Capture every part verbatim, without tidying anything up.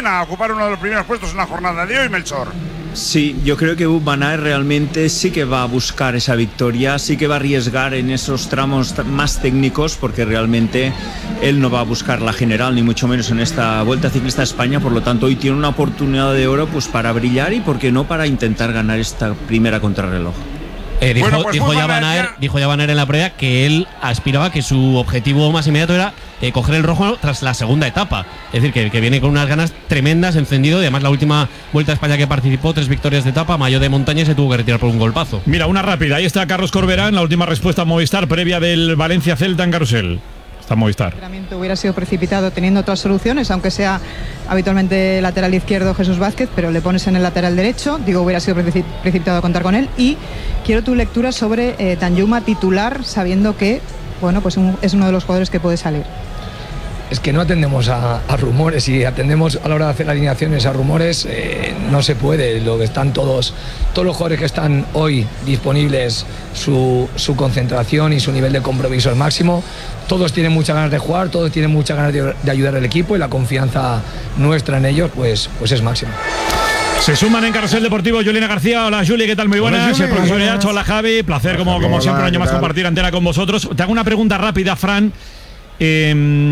también a ocupar uno de los primeros puestos en la jornada de hoy, Melchor. Sí, yo creo que Wout van Aert realmente sí que va a buscar esa victoria, sí que va a arriesgar en esos tramos más técnicos, porque realmente él no va a buscar la general, ni mucho menos en esta Vuelta Ciclista a España. Por lo tanto, hoy tiene una oportunidad de oro pues para brillar y, por qué no, para intentar ganar esta primera contrarreloj. Eh, dijo, bueno, pues dijo, ya Van Aert, ya... dijo ya Van Aert en la prueba que él aspiraba, que su objetivo más inmediato era eh, coger el rojo tras la segunda etapa. Es decir, que, que viene con unas ganas tremendas, encendido. Y además, la última Vuelta a España que participó, tres victorias de etapa, maillot de montaña, y se tuvo que retirar por un golpazo. Mira, una rápida. Ahí está Carlos Corberán, la última respuesta a Movistar previa del Valencia Celta en Carrusel. Está Movistar. El entrenamiento hubiera sido precipitado teniendo otras soluciones, aunque sea habitualmente lateral izquierdo Jesús Vázquez, pero le pones en el lateral derecho. Digo, hubiera sido precipitado contar con él. Y quiero tu lectura sobre eh, Danjuma titular, sabiendo que, bueno, pues un, es uno de los jugadores que puede salir. Es que no atendemos a, a rumores, y atendemos a la hora de hacer alineaciones a rumores, eh, no se puede. Lo que están todos, todos los jugadores que están hoy disponibles, su, su concentración y su nivel de compromiso es máximo. Todos tienen muchas ganas de jugar, todos tienen muchas ganas de, de ayudar al equipo, y la confianza nuestra en ellos pues, pues es máxima. Se suman en Carrusel Deportivo Juliana García. Hola, Juli, ¿qué tal? Muy buenas. Hola, el profesor Yacho, hola, Javi. Placer, como, como siempre, un año más compartir antena con vosotros. Te hago una pregunta rápida, Fran, eh,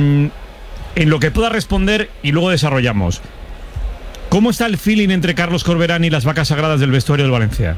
en lo que pueda responder, y luego desarrollamos. ¿Cómo está el feeling entre Carlos Corberán y las vacas sagradas del vestuario del Valencia?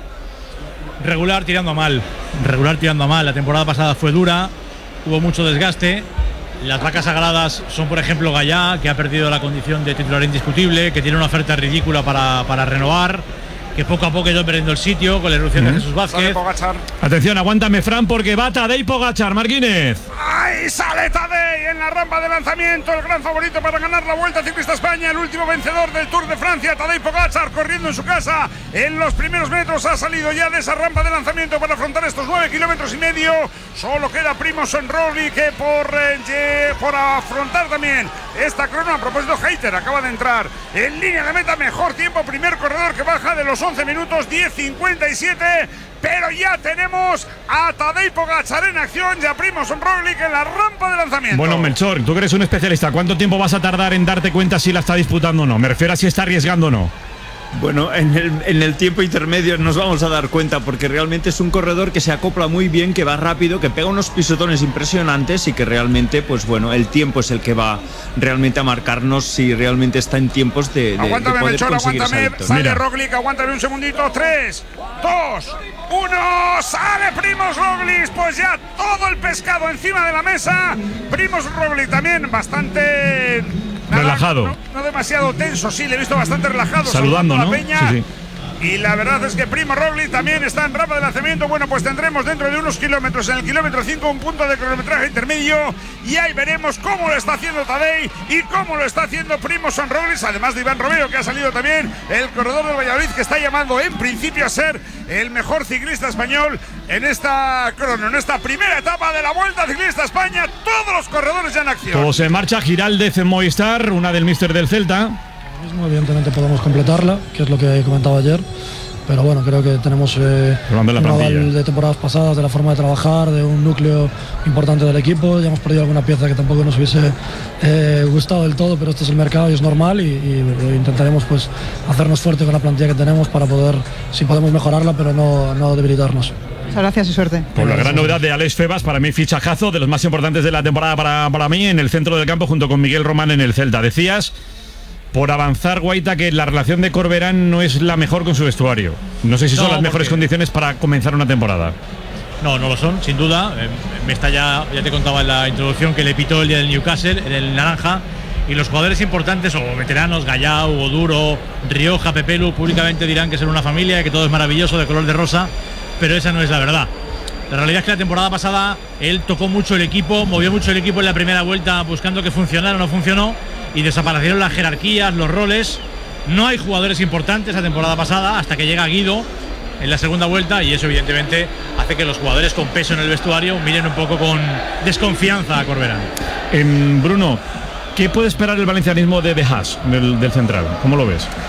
Regular tirando a mal. Regular tirando a mal. La temporada pasada fue dura, hubo mucho desgaste. Las vacas sagradas son, por ejemplo, Gallá, que ha perdido la condición de titular indiscutible, que tiene una oferta ridícula para, para renovar, que poco a poco ha ido perdiendo el sitio con la irrupción uh-huh. de Jesús Vázquez. Atención, aguántame, Fran, porque va Tadej Pogačar, Marquínez. ¡Ay, sale Tadej en la rampa de lanzamiento! El gran favorito para ganar la Vuelta Ciclista a España, el último vencedor del Tour de Francia, Tadej Pogačar, corriendo en su casa. En los primeros metros ha salido ya de esa rampa de lanzamiento para afrontar estos nueve kilómetros y medio. Solo queda Primož Roglič que por, eh, por afrontar también esta crono. A propósito, Hayter acaba de entrar en línea de meta, mejor tiempo, primer corredor que baja de los once minutos, diez cincuenta y siete. Pero ya tenemos a Tadej Pogačar en acción, ya Primož Roglič en la rampa de lanzamiento. Bueno, Melchor, tú que eres un especialista, ¿cuánto tiempo vas a tardar en darte cuenta si la está disputando o no? Me refiero a si está arriesgando o no. Bueno, en el, en el tiempo intermedio nos vamos a dar cuenta, porque realmente es un corredor que se acopla muy bien, que va rápido, que pega unos pisotones impresionantes, y que realmente, pues bueno, el tiempo es el que va realmente a marcarnos si realmente está en tiempos de, de, aguántame, de poder Melchor, conseguir aguántame, esa victoria. Sale Roglič, aguántame un segundito. tres, dos, uno, sale Primož Roglič, pues ya todo el pescado encima de la mesa. Primož Roglič también bastante... Nada, relajado. No, no demasiado tenso, sí, le he visto bastante relajado. Saludando, ¿no? La peña. Sí, sí. Y la verdad es que Primož Roglič también está en rampa de lanzamiento. Bueno, pues tendremos dentro de unos kilómetros, en el kilómetro cinco, un punto de cronometraje intermedio. Y ahí veremos cómo lo está haciendo Tadej y cómo lo está haciendo Primož Roglič. Además de Iván Romero, que ha salido también, el corredor del Valladolid, que está llamando en principio a ser el mejor ciclista español en esta crono, en esta primera etapa de la Vuelta Ciclista a España. Todos los corredores ya en acción. Todos en marcha. Giraldez en Movistar, una del míster del Celta. Mismo, evidentemente podemos completarla, que es lo que he comentado ayer, pero bueno, creo que tenemos eh, un aval de temporadas pasadas, de la forma de trabajar, de un núcleo importante del equipo. Ya hemos perdido alguna pieza que tampoco nos hubiese eh, gustado del todo, pero este es el mercado y es normal, y, y intentaremos pues hacernos fuerte con la plantilla que tenemos para poder, si podemos mejorarla, pero no, no debilitarnos. Muchas gracias y suerte. Por la gran novedad de Alex Febas, para mí fichajazo, de los más importantes de la temporada para, para mí, en el centro del campo junto con Miguel Román en el Celta. Decías, por avanzar, Guaita, que la relación de Corberán no es la mejor con su vestuario. No sé si son no, las mejores condiciones para comenzar una temporada. No, no lo son, sin duda. Eh, me está ya, ya te contaba en la introducción que le pitó el día del Newcastle, en el naranja, y los jugadores importantes o veteranos, Gallá, Hugo Duro, Rioja, Pepelu, públicamente dirán que son una familia, que todo es maravilloso, de color de rosa, pero esa no es la verdad. La realidad es que la temporada pasada él tocó mucho el equipo, movió mucho el equipo en la primera vuelta buscando que funcionara, no funcionó, y desaparecieron las jerarquías, los roles. No hay jugadores importantes la temporada pasada hasta que llega Guido en la segunda vuelta, y eso evidentemente hace que los jugadores con peso en el vestuario miren un poco con desconfianza a Corberán. En Bruno, ¿qué puede esperar el valencianismo de De Haas, del, del central? ¿Cómo lo ves?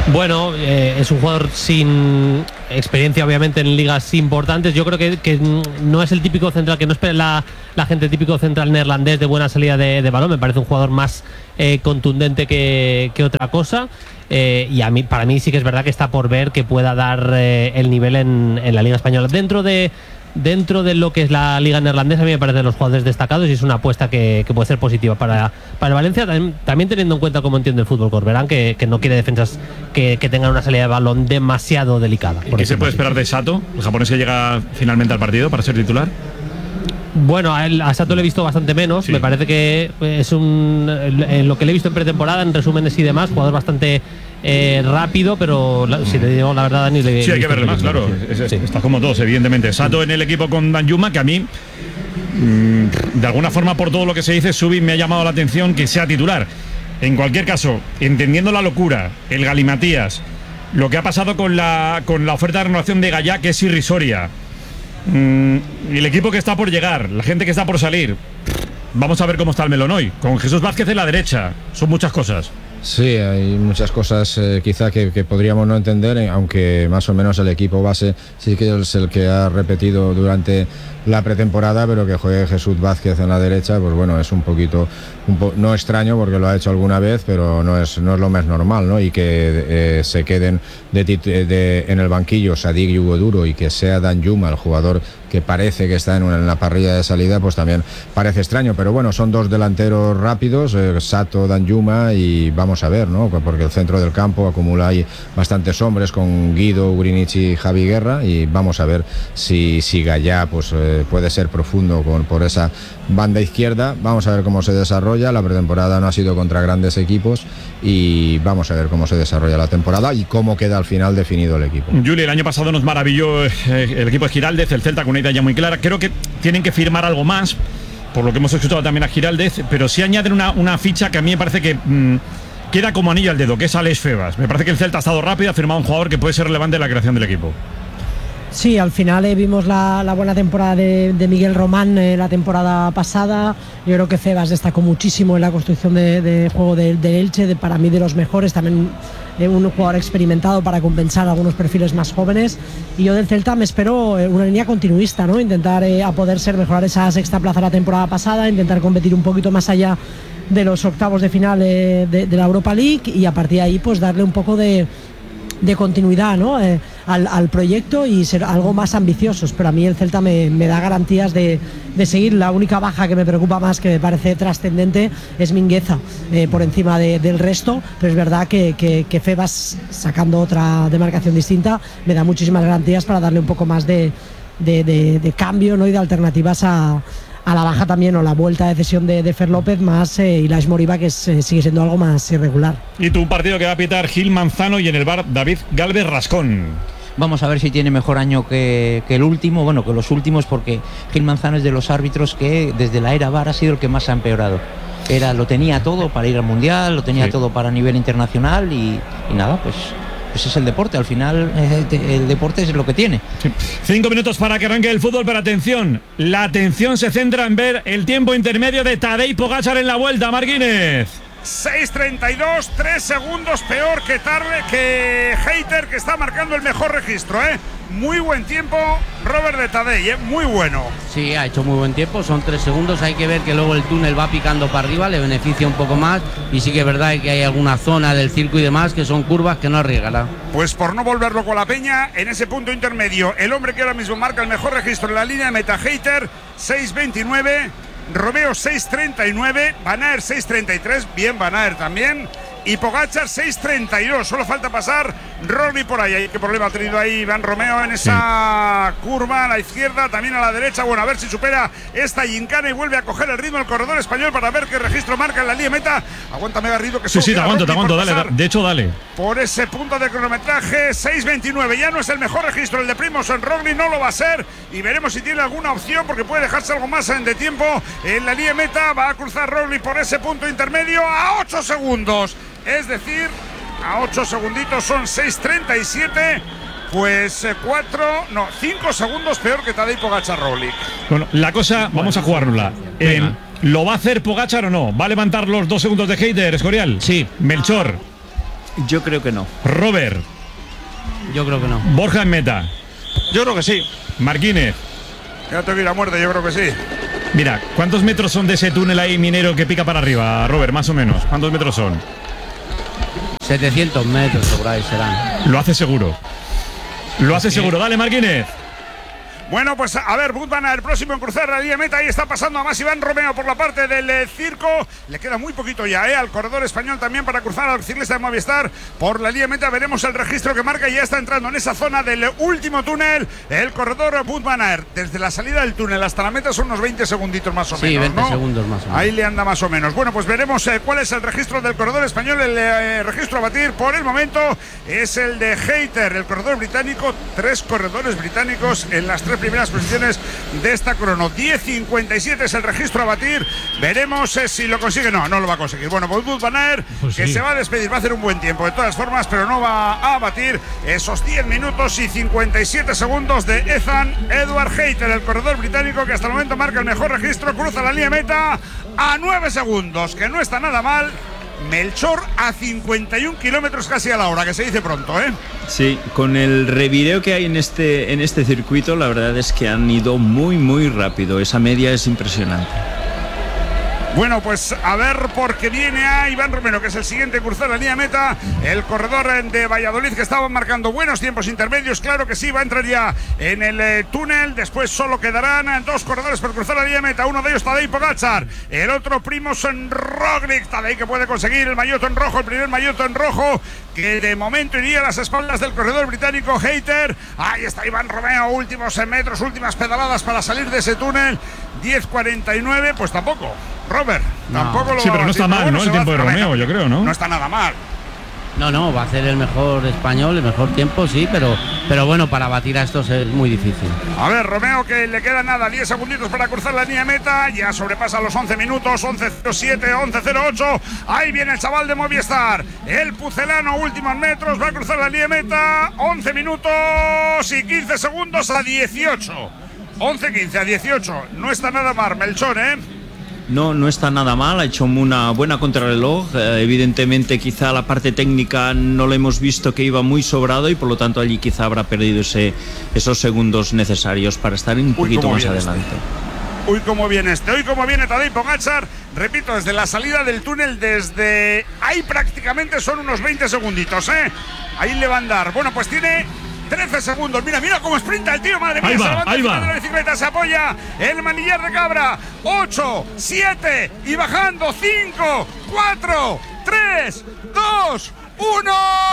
Bueno, eh, es un jugador sin experiencia obviamente en ligas importantes. Yo creo que, que no es el típico central, que no espera la, la gente típico central neerlandés de buena salida de, de balón. Me parece un jugador más eh, contundente que, que otra cosa. Eh, y a mí, para mí sí que es verdad que está por ver que pueda dar eh, el nivel en, en la Liga Española. Dentro de Dentro de lo que es la Liga Neerlandesa, a mí me parecen los jugadores destacados y es una apuesta que, que puede ser positiva para, para el Valencia, también, también teniendo en cuenta cómo entiende el fútbol Corberán, que, que no quiere defensas que, que tengan una salida de balón demasiado delicada. ¿Y qué se puede esperar de Sato, el japonés que llega finalmente al partido para ser titular? Bueno, a, él, a Sato le he visto bastante menos. Sí. Me parece que es un. En lo que le he visto en pretemporada, en resúmenes y demás, jugador bastante eh, rápido, pero la, si te digo la verdad, Dani, le Sí, hay que verle más, claro. Es, es, sí. Está como todos, evidentemente. Sato en el equipo con Danjuma, que a mí, mmm, de alguna forma, por todo lo que se dice, Subi me ha llamado la atención que sea titular. En cualquier caso, entendiendo la locura, el galimatías, lo que ha pasado con la, con la oferta de renovación de Gallá, que es irrisoria. Mm, el equipo que está por llegar, la gente que está por salir. Vamos a ver cómo está el melón hoy. Con Jesús Vázquez en la derecha. Son muchas cosas. Sí, hay muchas cosas eh, quizá que, que podríamos no entender, eh, aunque más o menos el equipo base sí que es el que ha repetido durante la pretemporada, pero que juegue Jesús Vázquez en la derecha, pues bueno, es un poquito, un po no extraño porque lo ha hecho alguna vez, pero no es, no es lo más normal, ¿no? Y que eh, se queden de, de, en el banquillo Sadik y Hugo Duro y que sea Danjuma el jugador que parece que está en, una, en la parrilla de salida, pues también parece extraño, pero bueno, son dos delanteros rápidos, eh, Sato, Danjuma, y vamos a ver, ¿no? Porque el centro del campo acumula ahí bastantes hombres con Guido, Ugrinic y Javi Guerra, y vamos a ver si, si Gallá pues, eh, puede ser profundo con, por esa banda izquierda. Vamos a ver cómo se desarrolla. La pretemporada no ha sido contra grandes equipos y vamos a ver cómo se desarrolla la temporada y cómo queda al final definido el equipo. Juli, el año pasado nos maravilló eh, el equipo de Giraldez, el Celta con una idea ya muy clara. Creo que tienen que firmar algo más, por lo que hemos escuchado también a Giraldez, pero sí añaden una, una ficha que a mí me parece que mmm, queda como anillo al dedo, que es Alex Febas. Me parece que el Celta ha estado rápido, ha firmado un jugador que puede ser relevante en la creación del equipo. Sí, al final eh, vimos la, la buena temporada de, de Miguel Román eh, la temporada pasada. Yo creo que Febas destacó muchísimo en la construcción de, de juego del de Elche, de, para mí de los mejores, también eh, un jugador experimentado para compensar algunos perfiles más jóvenes. Y yo del Celta me espero eh, una línea continuista, ¿no? Intentar eh, a poder ser mejorar esa sexta plaza la temporada pasada, intentar competir un poquito más allá de los octavos de final eh, de, de la Europa League y a partir de ahí pues darle un poco de de continuidad, ¿no? eh, al, al proyecto y ser algo más ambiciosos, pero a mí el Celta me, me da garantías de, de seguir. La única baja que me preocupa más, que me parece trascendente, es Mingueza, eh, por encima de, del resto, pero es verdad que, que, que Febas, sacando otra demarcación distinta, me da muchísimas garantías para darle un poco más de, de, de, de cambio, ¿no? Y de alternativas a a la baja también, o la vuelta de cesión de, de Fer López, más eh, Ilaix Moriba, que es, eh, sigue siendo algo más irregular. Y tú, un partido que va a pitar Gil Manzano y en el bar David Galvez Rascón. Vamos a ver si tiene mejor año que, que el último, bueno, que los últimos, porque Gil Manzano es de los árbitros que desde la era V A R ha sido el que más ha empeorado. Era, lo tenía todo para ir al Mundial, lo tenía sí. todo para nivel internacional y, y nada, pues... Pues es el deporte, al final eh, el deporte es lo que tiene. Sí. Cinco minutos para que arranque el fútbol, pero atención, la atención se centra en ver el tiempo intermedio de Tadej Pogačar en la vuelta, Marquínez. seis treinta y dos, tres segundos peor que Tarle, que Hayter, que está marcando el mejor registro, ¿eh? Muy buen tiempo, Robert, de Tadej, ¿eh? Muy bueno. Sí, ha hecho muy buen tiempo, son tres segundos. Hay que ver que luego el túnel va picando para arriba, le beneficia un poco más. Y sí que es verdad que hay alguna zona del circo y demás que son curvas que no arriesgará. Pues por no volverlo con la peña, en ese punto intermedio, el hombre que ahora mismo marca el mejor registro en la línea de meta, Hayter, seis veintinueve. Romeo seis treinta y nueve, Van Aert seis treinta y tres, bien Van Aert también, y Pogačar seis treinta y dos, solo falta pasar Roglic por ahí. ¿Qué problema ha tenido ahí Iván Romeo en esa sí. curva a la izquierda, también a la derecha? Bueno, a ver si supera esta gincana y vuelve a coger el ritmo el corredor español para ver qué registro marca en la línea meta. Aguántame, Garrido, que sí, sí, te aguanto, te aguanto, dale, de hecho, dale. Por ese punto de cronometraje, seis veintinueve, ya no es el mejor registro el de Primož Roglic, no lo va a ser, y veremos si tiene alguna opción, porque puede dejarse algo más de tiempo en la línea meta. Va a cruzar Roglic por ese punto intermedio a ocho segundos, es decir, a ocho segunditos, son seis treinta y siete, pues cuatro, no, cinco segundos peor que Tadej Pogačar Roglic. Bueno, la cosa, vamos a jugárnosla. Eh, ¿Lo va a hacer Pogačar o no? ¿Va a levantar los dos segundos de Hayter, Escorial? Sí. Melchor. Yo creo que no. Robert. Yo creo que no. Borja en meta. Yo creo que sí. Marquínez. Ya te vi la muerte, yo creo que sí. Mira, ¿cuántos metros son de ese túnel ahí minero que pica para arriba, Robert? Más o menos. ¿Cuántos metros son? setecientos metros por ahí serán. Lo hace seguro. Lo hace seguro. Dale, Marquínez. Bueno, pues a ver, Wout van Aert, el próximo en cruzar la línea meta. Ahí está pasando a más Iván Romeo por la parte del eh, circo. Le queda muy poquito ya, ¿eh? Al corredor español también para cruzar al ciclista de Movistar por la línea meta. Veremos el registro que marca y ya está entrando en esa zona del último túnel el corredor Wout van Aert. Desde la salida del túnel hasta la meta son unos veinte segunditos más o sí, menos, veinte ¿no? segundos más o menos. Ahí le anda más o menos. Bueno, pues veremos eh, cuál es el registro del corredor español. El eh, registro a batir por el momento es el de Hayter, el corredor británico. Tres corredores británicos en las tres primeras posiciones de esta crono. diez cincuenta y siete es el registro a batir. Veremos eh, si lo consigue. No, no lo va a conseguir. Bueno, pues Wout van Aert, pues que sí, se va a despedir, va a hacer un buen tiempo de todas formas, pero no va a batir esos diez minutos y cincuenta y siete segundos de Ethan Edward Hayter, el corredor británico que hasta el momento marca el mejor registro. Cruza la línea meta a nueve segundos, que no está nada mal. Melchor a cincuenta y un kilómetros casi a la hora, que se dice pronto, ¿eh? Sí, con el revireo que hay en este, en este circuito, la verdad es que han ido muy, muy rápido. Esa media es impresionante. Bueno, pues a ver, porque viene a Iván Romero, que es el siguiente en cruzar la línea meta. El corredor de Valladolid, que estaba marcando buenos tiempos intermedios. Claro que sí, va a entrar ya en el eh, túnel. Después solo quedarán dos corredores por cruzar la línea meta. Uno de ellos, Tadej Pogačar. El otro, Primož Roglič. Tadej, que puede conseguir el maillot en rojo, el primer maillot en rojo, que de momento iría a las espaldas del corredor británico Hayter. Ahí está Iván Romero, últimos metros, últimas pedaladas para salir de ese túnel. diez cuarenta y nueve, pues tampoco. Robert, no. tampoco lo Sí, pero no está mal, ¿no? El tiempo de Romeo, yo creo, ¿no? No está nada mal. No, no, va a ser el mejor español, el mejor tiempo, sí, pero, pero bueno, para batir a estos es muy difícil. A ver, Romeo, que le queda nada, diez segunditos para cruzar la línea meta, ya sobrepasa los once minutos, once cero siete, once cero ocho, ahí viene el chaval de Movistar, el pucelano, últimos metros, va a cruzar la línea meta, once minutos y quince segundos a dieciocho, once quince a dieciocho, no está nada mal, Melchor, ¿eh? No, no está nada mal, ha hecho una buena contrarreloj. Eh, evidentemente quizá la parte técnica no lo hemos visto, que iba muy sobrado, y por lo tanto allí quizá habrá perdido ese, esos segundos necesarios para estar un poquito más adelante. Este. Uy, cómo viene este, uy, cómo viene Tadej Pogačar. Repito, desde la salida del túnel, desde ahí prácticamente son unos veinte segunditos, ¿eh? Ahí le va a andar. Bueno, pues tiene trece segundos, mira, mira cómo sprinta el tío, madre mía, ahí se va, levanta ahí va. de la bicicleta, se apoya el manillar de cabra, ocho, siete y bajando, cinco, cuatro, tres, dos, uno,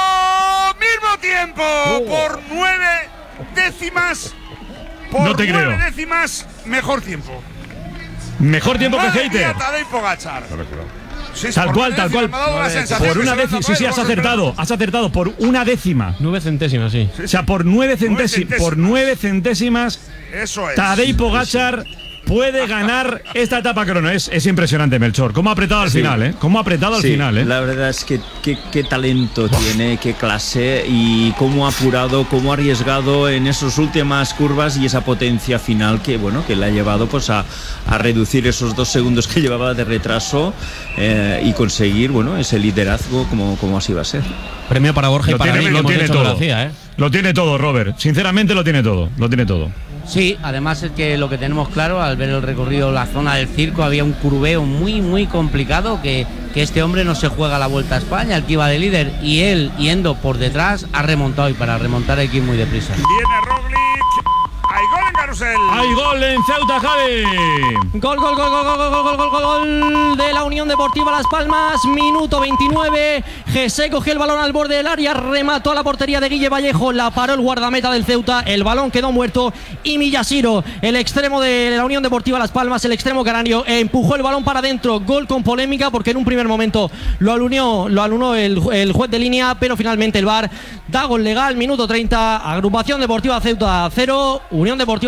mismo tiempo, oh. por nueve décimas, por no te nueve creo. décimas, mejor tiempo. Mejor tiempo que Hayter. Tadej Pogačar. Sí, tal cual, tal cual. Por una décima. Sí, sí, has acertado. Has acertado por una décima. Nueve centésimas, sí. O sea, por nueve centésimas. Por nueve centésimas. Eso es. Tadej Pogačar puede ganar esta etapa crono. Es, es impresionante, Melchor. Cómo ha apretado al sí. final, ¿eh? Cómo ha apretado al sí, final, ¿eh? La verdad es que qué, qué talento tiene, qué clase, y cómo ha apurado, cómo ha arriesgado en esas últimas curvas, y esa potencia final que, bueno, que le ha llevado pues a, a reducir esos dos segundos que llevaba de retraso eh, y conseguir, bueno, ese liderazgo como, como así va a ser. Premio para Borja y para mí, lo tiene todo. Hacía, ¿eh? Lo tiene todo, Robert. Sinceramente lo tiene todo. Lo tiene todo. Sí, además es que lo que tenemos claro al ver el recorrido, la zona del circo, había un curveo muy muy complicado, que, que este hombre no se juega la Vuelta a España, el que iba de líder, y él yendo por detrás ha remontado, y para remontar hay que ir muy deprisa. Viene Roglič, hay gol en Carrusel. Hay gol en Ceuta, Javi. Gol, gol, gol, gol, gol, gol, gol, gol, gol, gol de la Unión Deportiva Las Palmas, minuto veintinueve. José cogió el balón al borde del área, remató a la portería de Guille Vallejo, la paró el guardameta del Ceuta, el balón quedó muerto, y Millasiro, el extremo de la Unión Deportiva Las Palmas, el extremo canario, empujó el balón para adentro. Gol con polémica, porque en un primer momento lo alunó, lo alunó el, el juez de línea, pero finalmente el V A R da gol legal. Minuto treinta, Agrupación Deportiva Ceuta cero, Unión Deportiva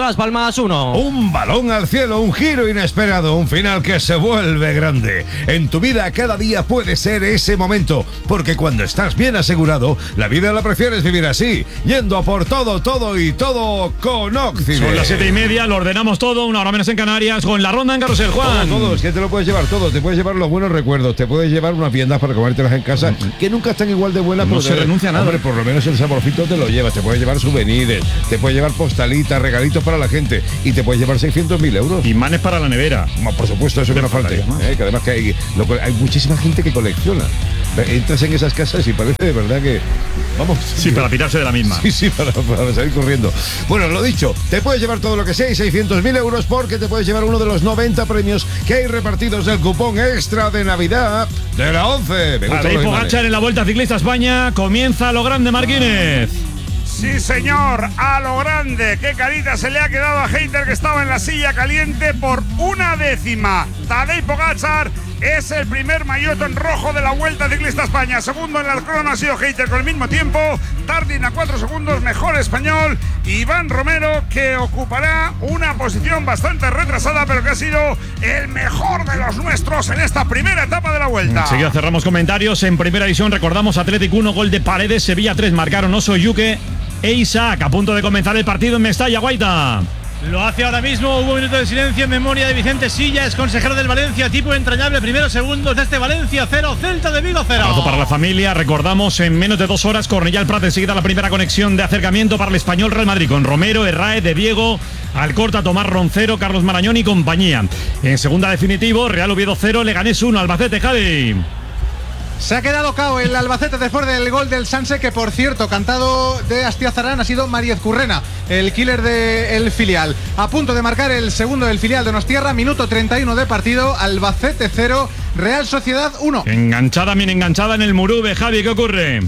Las Palmas uno. Un balón al cielo, un giro inesperado, un final que se vuelve grande. En tu vida cada día puede ser ese momento, porque cuando estás bien asegurado, la vida la prefieres vivir así, yendo a por todo, todo y todo con Occident. Son las siete y media, lo ordenamos todo, una hora menos en Canarias, con la ronda en Carrusel, Juan. Todo, todo, es que te lo puedes llevar todo, te puedes llevar los buenos recuerdos, te puedes llevar unas viandas para comértelas en casa, que nunca están igual de buenas. No se renuncia a nada. Hombre, por lo menos el saborcito te lo llevas, te puedes llevar souvenirs, te puedes llevar postalitas, regalitos para la gente, y te puedes llevar seiscientos mil euros. Imanes para la nevera. Por supuesto, eso que no falte. Eh, que además que hay, lo, hay muchísima gente que colecciona. Entras en esas casas y parece de verdad que... Vamos. Sí, para pirarse de la misma. Sí, sí, para, para salir corriendo. Bueno, lo dicho, te puedes llevar todo lo que sea y seiscientos mil euros porque te puedes llevar uno de los noventa premios que hay repartidos del cupón extra de Navidad de la once. Tadej Pogačar en la Vuelta Ciclista a España. Comienza lo grande, Marquínez. Sí, señor, a lo grande. Qué carita se le ha quedado a Hayter, que estaba en la silla caliente por una décima. Tadej Pogačar es el primer maillot en rojo de la Vuelta Ciclista a España. Segundo en la crono ha sido Hayter con el mismo tiempo. Tardin a cuatro segundos, mejor español. Iván Romero, que ocupará una posición bastante retrasada, pero que ha sido el mejor de los nuestros en esta primera etapa de la Vuelta. Enseguida cerramos comentarios. En primera división recordamos Atlético uno, gol de Paredes, Sevilla tres, marcaron Oso, Yuque e Isaac. A punto de comenzar el partido en Mestalla, Guaita. Lo hace ahora mismo, hubo un minuto de silencio en memoria de Vicente Silla, es consejero del Valencia, tipo entrañable, primeros segundos de este Valencia cero, Celta de Vigo cero. Abrazo para la familia, recordamos en menos de dos horas Cornellá el Prat, enseguida la primera conexión de acercamiento para el Español Real Madrid con Romero, Herrae, De Diego, Alcorta, Tomás Roncero, Carlos Marañón y compañía. En segunda definitivo, Real Oviedo cero, Leganés uno, Albacete, Javi. Se ha quedado cao el Albacete después del gol del Sanse, que por cierto, cantado de Astiazarán, ha sido Mariez Currena, el killer del filial. A punto de marcar el segundo del filial de Donostierra, minuto treinta y uno de partido, Albacete cero, Real Sociedad uno. Enganchada, bien enganchada en el Murube, Javi, ¿qué ocurre?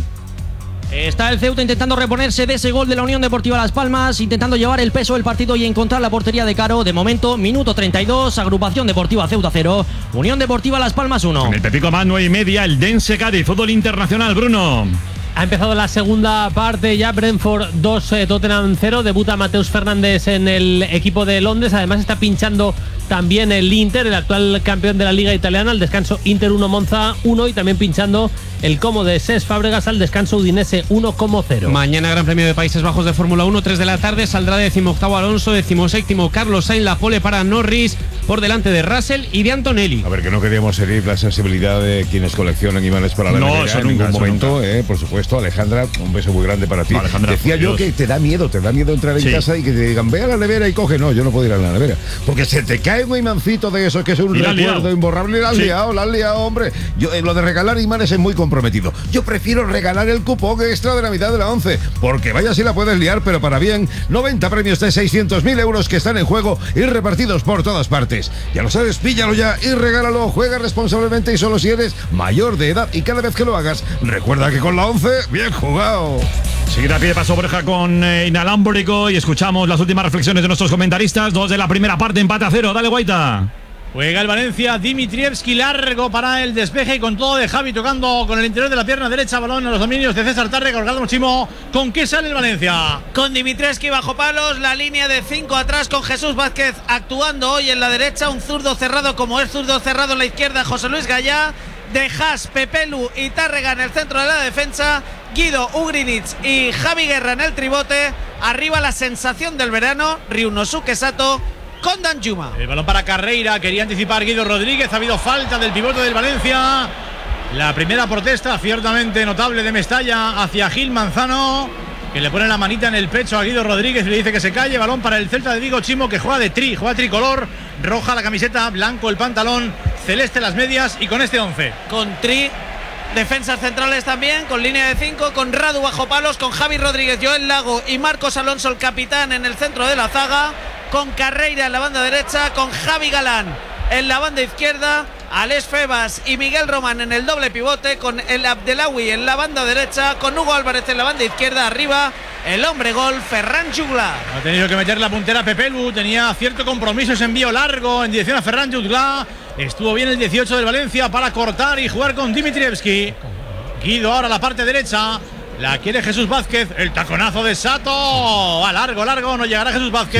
Está el Ceuta intentando reponerse de ese gol de la Unión Deportiva Las Palmas, intentando llevar el peso del partido y encontrar la portería de Caro. De momento, minuto treinta y dos, Agrupación Deportiva Ceuta cero, Unión Deportiva Las Palmas uno. En el Pepico más nueve y media, el Dense Cádiz, fútbol internacional, Bruno. Ha empezado la segunda parte ya, Brentford dos, eh, Tottenham cero, debuta Mateus Fernández en el equipo de Londres, además está pinchando también el Inter, el actual campeón de la Liga Italiana, al descanso Inter uno, Monza uno, y también pinchando el Como de Cesc Fábregas al descanso Udinese uno cero. Mañana Gran Premio de Países Bajos de Fórmula uno, tres de la tarde, saldrá decimoctavo Alonso, decimoséptimo Carlos Sainz, la pole para Norris, por delante de Russell y de Antonelli. A ver, que no queríamos herir la sensibilidad de quienes coleccionan imanes para la no, nevera eso en nunca, ningún eso momento, eh, por supuesto. Alejandra, un beso muy grande para ti. No, Alejandra, decía yo que te da miedo, te da miedo entrar en sí. casa y que te digan, ve a la nevera y coge. No, yo no puedo ir a la nevera, porque se te cae un imancito de eso, que es un y recuerdo imborrable. La has sí. liado, la has liado, hombre. Yo, eh, lo de regalar imanes es muy comprometido. Yo prefiero regalar el cupón extra de Navidad de la once, porque vaya si la puedes liar, pero para bien. noventa premios de seiscientos mil euros que están en juego y repartidos por todas partes. Ya lo sabes, píllalo ya y regálalo. Juega responsablemente y solo si eres mayor de edad, y cada vez que lo hagas, recuerda que con la once, bien jugado. Seguir a pie de paso oreja con eh, Inalámbrico y escuchamos las últimas reflexiones de nuestros comentaristas. Dos de la primera parte, empate a cero. Dale, Guaita. Juega el Valencia, Dimitrievski, largo para el despeje y con todo de Javi tocando con el interior de la pierna derecha, balón a los dominios de César Tarre, colgado muchísimo. ¿Con qué sale el Valencia? Con Dimitrievski bajo palos, la línea de cinco atrás con Jesús Vázquez actuando hoy en la derecha, un zurdo cerrado como es zurdo cerrado en la izquierda, José Luis Gallá, de Haas, Pepelu y Tárrega en el centro de la defensa, Guido, Ugrinic y Javi Guerra en el tribote, arriba la sensación del verano, Ryunosuke Sato con Danjuma. El balón para Carreira, quería anticipar Guido Rodríguez, ha habido falta del pivote del Valencia. La primera protesta ciertamente notable de Mestalla hacia Gil Manzano, que le pone la manita en el pecho a Guido Rodríguez y le dice que se calle. Balón para el Celta de Vigo, Chimo, que juega de tri, juega tricolor, roja la camiseta, blanco el pantalón, celeste las medias y con este once. Con tri, defensas centrales también, con línea de cinco, con Radu bajo palos, con Javi Rodríguez, Joel Lago y Marcos Alonso, el capitán, en el centro de la zaga, con Carreira en la banda derecha, con Javi Galán en la banda izquierda, Alex Febas y Miguel Román en el doble pivote, con el Abdelawi en la banda derecha, con Hugo Álvarez en la banda izquierda, arriba el hombre gol Ferran Jugla. Ha tenido que meter la puntera Pepelu, tenía cierto compromiso, ese envío largo en dirección a Ferran Jugla. Estuvo bien el dieciocho del Valencia para cortar y jugar con Dimitrievski. Guido ahora a la parte derecha, la quiere Jesús Vázquez, el taconazo de Sato, a largo, largo, no llegará Jesús Vázquez.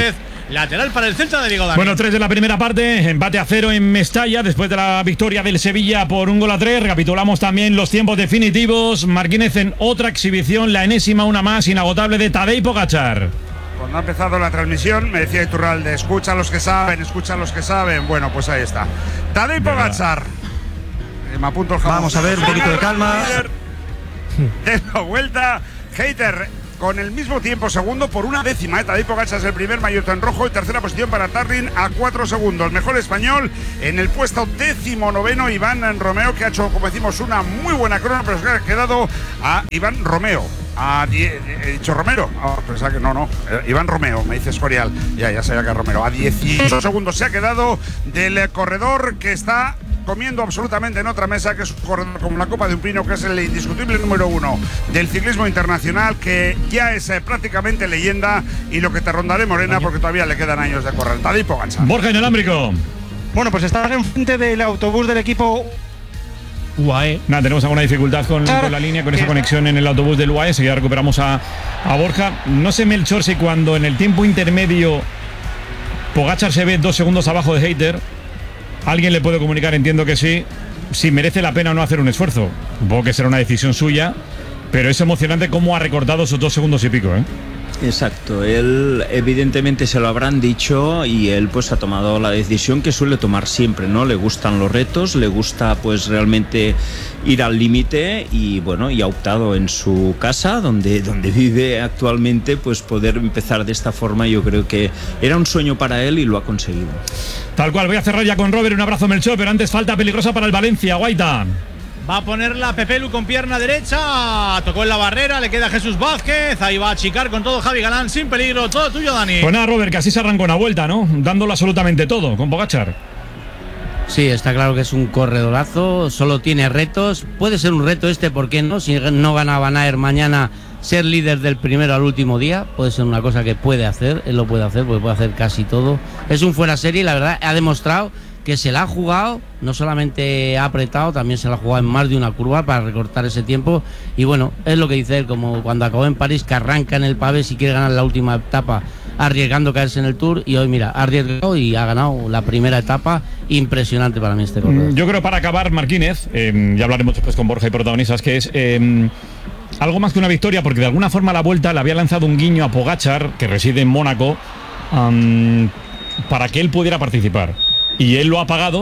lateral para el Celta de Vigo. Dani. Bueno, tres de la primera parte, empate a cero en Mestalla después de la victoria del Sevilla por un gol a tres. Recapitulamos también los tiempos definitivos. Marquínez en otra exhibición, la enésima, una más inagotable de Tadej Pogačar. Cuando ha empezado la transmisión me decía Iturralde, escucha a los que saben, escucha a los que saben. Bueno, pues ahí está. Tadej Pogačar. Me apunto el jamón. Vamos a ver, un poquito de calma. De la vuelta, Hayter con el mismo tiempo segundo por una décima. Tadej Pogačar es el primer maillot en rojo y tercera posición para Tarrin a cuatro segundos. Mejor español en el puesto décimo noveno, Iván Romeo, que ha hecho, como decimos, una muy buena crono, pero se ha quedado a Iván Romeo. A die, he dicho Romero, oh, pensaba que no, no, eh, Iván Romeo, me dice Escorial, ya, ya sabía que es Romero. A dieciocho segundos se ha quedado del corredor que está comiendo absolutamente en otra mesa, que es un corredor como la copa de un pino, que es el indiscutible número uno del ciclismo internacional, que ya es eh, prácticamente leyenda, y lo que te rondaré, Morena, porque todavía le quedan años de correr. Tadej Pogačar. Borja Inalámbrico. Bueno, pues estás enfrente del autobús del equipo U A E. Nada, tenemos alguna dificultad con, con la línea, con esa conexión en el autobús del U A E. Enseguida recuperamos a, a Borja. No sé, Melchor, si cuando en el tiempo intermedio Pogačar se ve dos segundos abajo de Hayter, alguien le puede comunicar, entiendo que sí, si merece la pena o no hacer un esfuerzo. Supongo que será una decisión suya, pero es emocionante cómo ha recortado esos dos segundos y pico, ¿eh? Exacto, él evidentemente se lo habrán dicho y él pues ha tomado la decisión que suele tomar siempre, ¿no? Le gustan los retos, le gusta pues realmente ir al límite y bueno, y ha optado en su casa donde, donde vive actualmente, pues poder empezar de esta forma. Yo creo que era un sueño para él y lo ha conseguido. Tal cual, voy a cerrar ya con Robert, un abrazo, Melchor, pero antes falta peligrosa para el Valencia, Guaita. Va a ponerla Pepelu con pierna derecha. Tocó en la barrera, le queda Jesús Vázquez. Ahí va a achicar con todo Javi Galán, sin peligro. Todo tuyo, Dani. Pues nada, Robert, que así se arrancó una vuelta, ¿no? Dándolo absolutamente todo con Pogačar. Sí, está claro que es un corredorazo. Solo tiene retos. Puede ser un reto este, ¿por qué no? Si no gana Van Aert mañana, ser líder del primero al último día. Puede ser una cosa que puede hacer. Él lo puede hacer porque puede hacer casi todo. Es un fuera serie y la verdad ha demostrado que se la ha jugado, no solamente ha apretado, también se la ha jugado en más de una curva para recortar ese tiempo. Y bueno, es lo que dice él, como cuando acabó en París, que arranca en el pavé si quiere ganar la última etapa, arriesgando caerse en el Tour. Y hoy mira, ha arriesgado y ha ganado la primera etapa. Impresionante para mí este corredor. Yo creo, para acabar, Marquínez, eh, ya hablaremos después con Borja y protagonistas, que es eh, algo más que una victoria, porque de alguna forma la Vuelta le había lanzado un guiño a Pogačar, que reside en Mónaco, um, para que él pudiera participar. Y él lo ha pagado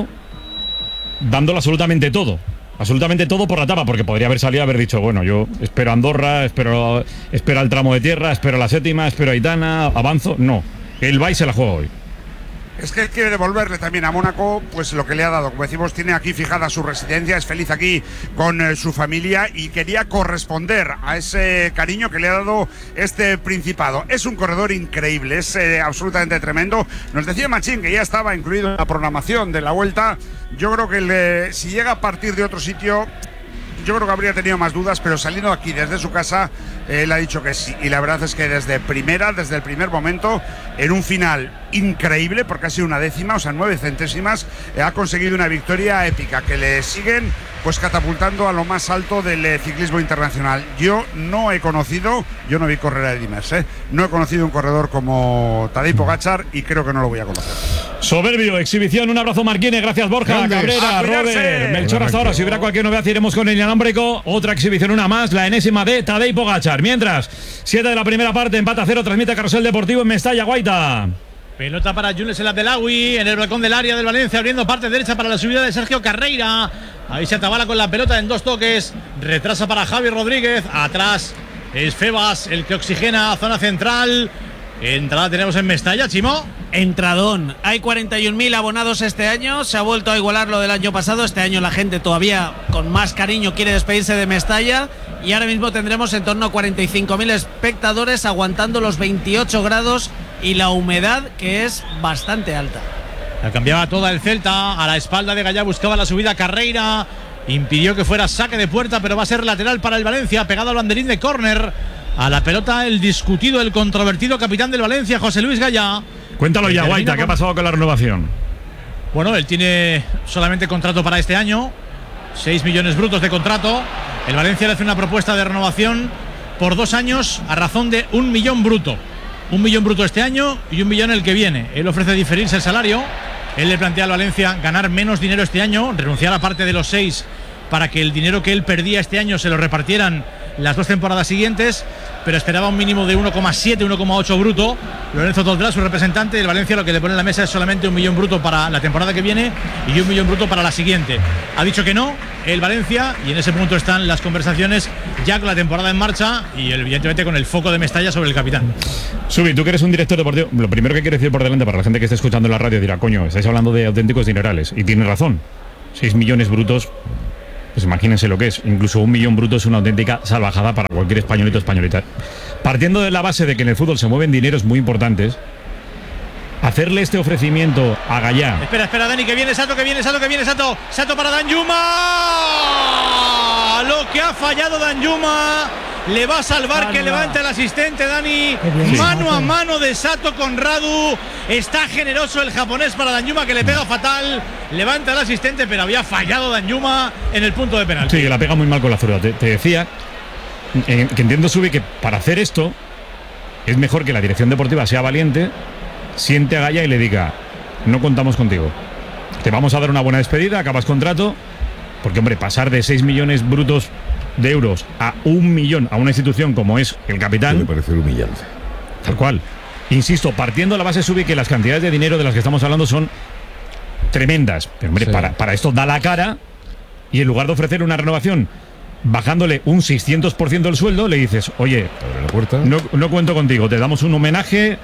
dándolo absolutamente todo. Absolutamente todo por la etapa, porque podría haber salido a haber dicho, bueno, yo espero Andorra, espero, espero el tramo de tierra, espero la séptima, espero Aitana, avanzo. No, él va y se la juega hoy. Es que quiere devolverle también a Mónaco pues lo que le ha dado. Como decimos, tiene aquí fijada su residencia, es feliz aquí con eh, su familia y quería corresponder a ese cariño que le ha dado este Principado. Es un corredor increíble, es eh, absolutamente tremendo. Nos decía Machín que ya estaba incluido en la programación de la Vuelta. Yo creo que le, si llega a partir de otro sitio, yo creo que habría tenido más dudas, pero saliendo aquí desde su casa, él ha dicho que sí. Y la verdad es que desde primera, desde el primer momento, en un final increíble, porque ha sido una décima, o sea, nueve centésimas, eh, ha conseguido una victoria épica que le siguen pues catapultando a lo más alto del eh, ciclismo internacional. Yo no he conocido, yo no vi correr a Eddy Merckx, ¿eh? no he conocido un corredor como Tadej Pogačar y creo que no lo voy a conocer. Soberbio, exhibición, un abrazo, Marquínez, gracias Borja, Grandes. Cabrera, Robert, Melchor hasta ahora. Si hubiera cualquier novedad iremos con el inalámbrico. Otra exhibición, una más, la enésima de Tadej Pogačar. Mientras, siete de la primera parte, empate a cero, transmite Carrusel Deportivo en Mestalla, Guaita. Pelota para Younes El Abdelawi en el balcón del área del Valencia, abriendo parte derecha para la subida de Sergio Carreira. Ahí se atabala con la pelota en dos toques. Retrasa para Javi Rodríguez. Atrás es Febas el que oxigena zona central. Entrada tenemos en Mestalla, Chimo. Entradón. Hay cuarenta y un mil abonados este año. Se ha vuelto a igualar lo del año pasado. Este año la gente todavía con más cariño quiere despedirse de Mestalla. Y ahora mismo tendremos en torno a cuarenta y cinco mil espectadores aguantando los veintiocho grados y la humedad, que es bastante alta. La cambiaba toda el Celta. A la espalda de Gallá buscaba la subida Carreira. Impidió que fuera saque de puerta, pero va a ser lateral para el Valencia, pegado al banderín de córner. A la pelota el discutido, el controvertido capitán del Valencia, José Luis Gallá. Cuéntalo ya, Guaita, ¿qué ha pasado con la renovación? Bueno, él tiene solamente contrato para este año, seis millones brutos de contrato. El Valencia le hace una propuesta de renovación por dos años a razón de un millón bruto. un millón bruto este año y un millón el que viene. Él ofrece diferirse el salario. Él le plantea al Valencia ganar menos dinero este año, renunciar a parte de los seis para que el dinero que él perdía este año se lo repartieran las dos temporadas siguientes, pero esperaba un mínimo de uno coma siete, uno coma ocho bruto. Lorenzo Toldrá, su representante del Valencia, lo que le pone en la mesa es solamente un millón bruto para la temporada que viene y un millón bruto para la siguiente. Ha dicho que no el Valencia, y en ese punto están las conversaciones ya con la temporada en marcha y evidentemente con el foco de Mestalla sobre el capitán. Subi, tú que eres un director deportivo, lo primero que quiero decir por delante para la gente que esté escuchando en la radio dirá, coño, estáis hablando de auténticos dinerales, y tienes razón. seis millones brutos, pues imagínense lo que es. Incluso un millón bruto es una auténtica salvajada para cualquier españolito o españolita. Partiendo de la base de que en el fútbol se mueven dineros muy importantes, hacerle este ofrecimiento a Gallá. Espera, espera, Dani, que viene Sato, que viene Sato, que viene Sato. Sato para Danjuma. Lo que ha fallado Danjuma. Le va a salvar Salva. Que levante el asistente, Dani. Bien, mano a mano de Sato con Radu. Está generoso el japonés para Danjuma, que le pega fatal. Levanta el asistente, pero había fallado Danjuma en el punto de penalti. Sí, que la pega muy mal con la zurda. Te, te decía eh, que entiendo, Subi, que para hacer esto es mejor que la dirección deportiva sea valiente, siente a Gallá y le diga, no contamos contigo, te vamos a dar una buena despedida, acabas contrato, porque hombre, pasar de seis millones brutos de euros a un millón a una institución como es el capitán, me parece humillante. Tal cual. Insisto, partiendo de la base, Subi, que las cantidades de dinero de las que estamos hablando son tremendas, pero hombre, sí. para, para esto da la cara, y en lugar de ofrecer una renovación bajándole un seiscientos por ciento del sueldo, le dices, oye, la puerta. No, no cuento contigo, te damos un homenaje,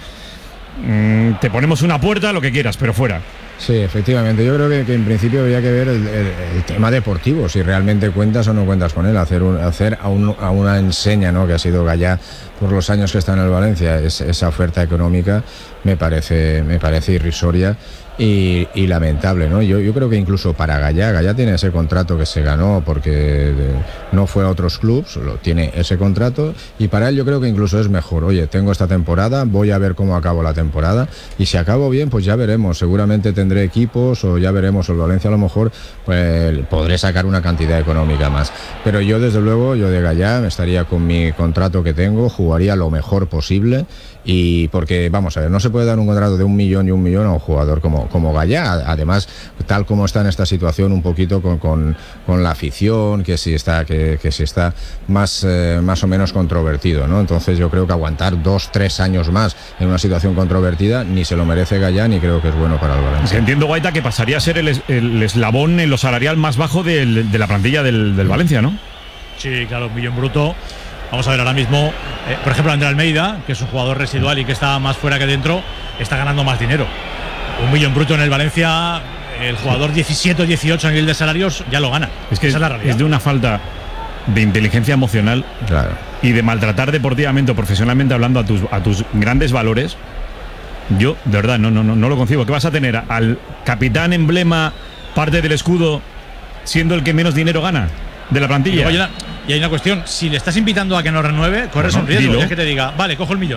te ponemos una puerta, lo que quieras, pero fuera. Sí, efectivamente. Yo creo que, que en principio habría que ver el, el, el tema deportivo, si realmente cuentas o no cuentas con él, hacer, un, hacer a, un, a una enseña, ¿no?, que ha sido Gallá por los años que está en el Valencia. Es, esa oferta económica me parece, me parece irrisoria y, y lamentable, ¿no? Yo, yo creo que incluso para Gallá, Gallá tiene ese contrato que se ganó porque no fue a otros clubes, solo tiene ese contrato, y para él yo creo que incluso es mejor. Oye, tengo esta temporada, voy a ver cómo acabo la temporada, y si acabo bien, pues ya veremos, seguramente tendré equipos, o ya veremos, el Valencia a lo mejor pues podré sacar una cantidad económica más. Pero yo desde luego, yo de Gallá estaría con mi contrato que tengo, jugaría lo mejor posible, y porque vamos a ver, no se puede dar un contrato de un millón y un millón a un jugador como, como Gallá, además tal como está en esta situación, un poquito con, con, con la afición, que si está, que, que si está más, eh, más o menos controvertido, ¿no? Entonces yo creo que aguantar dos, tres años más en una situación controvertida ni se lo merece Gallá, ni creo que es bueno para el Valencia. Entiendo, Guaita, que pasaría a ser el, el eslabón en lo salarial más bajo del, de la plantilla del, del Valencia, ¿no? Sí, claro, un millón bruto. Vamos a ver ahora mismo, eh, por ejemplo, André Almeida, que es un jugador residual y que está más fuera que dentro, está ganando más dinero. Un millón bruto en el Valencia, el jugador diecisiete o dieciocho a nivel de salarios ya lo gana. Es que esa es, es la realidad. Es de una falta de inteligencia emocional, claro, y de maltratar deportivamente o profesionalmente hablando a tus, a tus grandes valores. Yo, de verdad, no, no, no, no lo concibo. ¿Qué vas a tener al capitán emblema, parte del escudo, siendo el que menos dinero gana de la plantilla? Y, una, y hay una cuestión, si le estás invitando a que no renueve, corres bueno, un riesgo, es que te diga, vale, cojo el millón.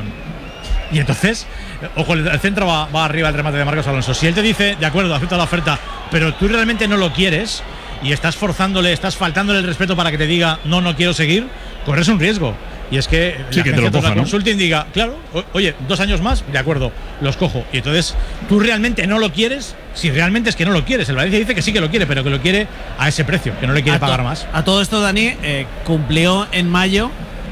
Y entonces, ojo, el centro va, va arriba el remate de Marcos Alonso. Si él te dice, de acuerdo, acepta la oferta, pero tú realmente no lo quieres y estás forzándole, estás faltándole el respeto para que te diga, no, no quiero seguir, corres un riesgo. Y es que sí, la que te lo coja, la ¿no? consulting diga, claro, o, oye, dos años más, de acuerdo, los cojo. Y entonces, tú realmente no lo quieres, si realmente es que no lo quieres. El Valencia dice que sí que lo quiere, pero que lo quiere a ese precio, que no le quiere pagar más. A todo esto, Dani, eh, cumplió en mayo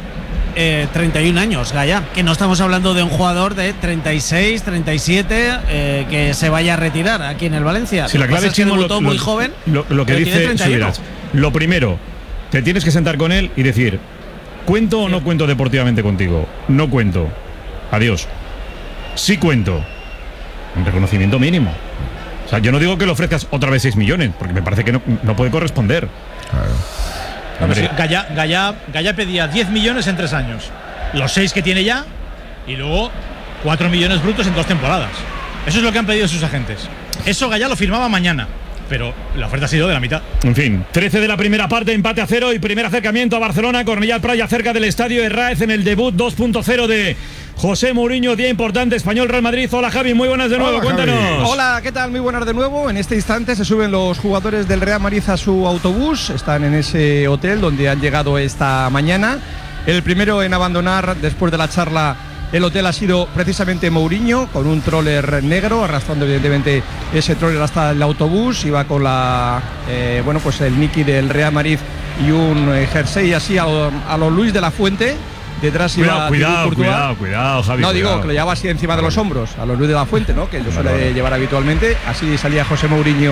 eh, treinta y un años, Gallá, que no estamos hablando de un jugador de treinta y seis, treinta y siete eh, que se vaya a retirar aquí en el Valencia. Si la clave es que debutó muy joven, lo, lo que dice Subirás, lo primero, te tienes que sentar con él y decir, ¿cuento o no cuento deportivamente contigo? No cuento. Adiós. Sí cuento. Un reconocimiento mínimo. O sea, yo no digo que le ofrezcas otra vez seis millones, porque me parece que no, no puede corresponder. Claro. No, sí, Gallá, Gallá, Gallá pedía diez millones en tres años. Los seis que tiene ya, y luego cuatro millones brutos en dos temporadas. Eso es lo que han pedido sus agentes. Eso Gallá lo firmaba mañana, pero la oferta ha sido de la mitad. En fin, trece de la primera parte, empate a cero y primer acercamiento a Barcelona. Cornellà Praia cerca del estadio Herráez en el debut dos punto cero de José Mourinho, día importante, Español Real Madrid. Hola Javi, muy buenas de nuevo, Hola, cuéntanos. Javi. Hola, ¿qué tal? Muy buenas de nuevo. En este instante se suben los jugadores del Real Madrid a su autobús. Están en ese hotel donde han llegado esta mañana. El primero en abandonar después de la charla El hotel ha sido precisamente Mourinho, con un troller negro, arrastrando evidentemente ese troller hasta el autobús. Iba con la, eh, bueno, pues el Niki del Real Madrid y un eh, jersey así a lo, a lo Luis de la Fuente. Detrás iba cuidado, cuidado, cuidado, cuidado, Javi. No, cuidado. digo que lo llevaba así encima de los hombros, a los Luis de la Fuente, ¿no? Que lo suele vale, vale. llevar habitualmente. Así salía José Mourinho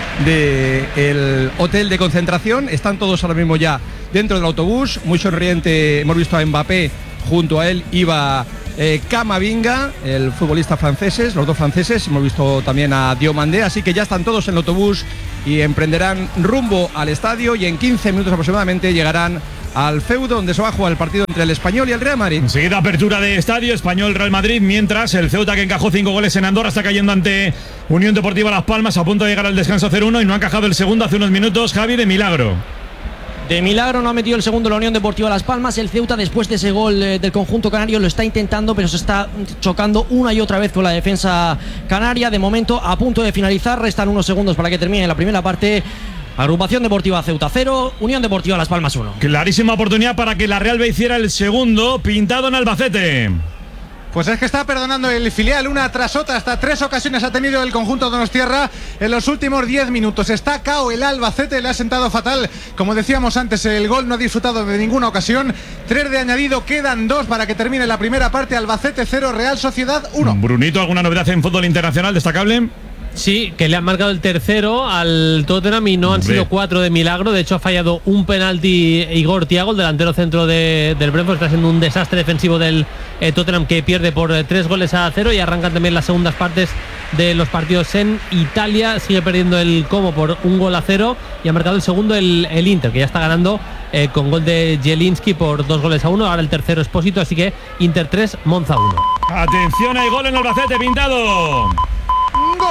del hotel de concentración. Están todos ahora mismo ya dentro del autobús. Muy sonriente, hemos visto a Mbappé, junto a él iba eh, Camavinga, el futbolista franceses, los dos franceses. Hemos visto también a Diomandé, así que ya están todos en el autobús y emprenderán rumbo al estadio y en quince minutos aproximadamente llegarán al feudo donde se va a jugar el partido entre el Español y el Real Madrid. Enseguida apertura de estadio Español-Real Madrid, mientras el Ceuta, que encajó cinco goles en Andorra, está cayendo ante Unión Deportiva Las Palmas, a punto de llegar al descanso cero uno, y no ha encajado el segundo hace unos minutos. Javi, de milagro. De milagro no ha metido el segundo la Unión Deportiva Las Palmas. El Ceuta, después de ese gol eh, del conjunto canario, lo está intentando, pero se está chocando una y otra vez con la defensa canaria. De momento, a punto de finalizar, restan unos segundos para que termine la primera parte. Agrupación Deportiva Ceuta cero, Unión Deportiva Las Palmas uno. Clarísima oportunidad para que la Real B hiciera el segundo, Pintado en Albacete. Pues es que está perdonando el filial una tras otra. Hasta tres ocasiones ha tenido el conjunto donostiarra en los últimos diez minutos. Está cao el Albacete, le ha sentado fatal. Como decíamos antes, el gol no ha disfrutado de ninguna ocasión. Tres de añadido, quedan dos para que termine la primera parte. Albacete cero, Real Sociedad uno. Brunito, ¿alguna novedad en fútbol internacional destacable? Sí, que le han marcado el tercero al Tottenham y no han Hombre. sido cuatro de milagro. De hecho, ha fallado un penalti Igor Thiago, el delantero centro de, del Brentford. Está siendo un desastre defensivo del eh, Tottenham, que pierde por eh, tres goles a cero, y arrancan también las segundas partes de los partidos en Italia. Sigue perdiendo el Como por un gol a cero y ha marcado el segundo el, el Inter, que ya está ganando eh, con gol de Jelinski por dos goles a uno. Ahora el tercero Expósito, así que Inter tres, Monza uno. Atención, hay gol en Albacete, Pintado. ¡Gol!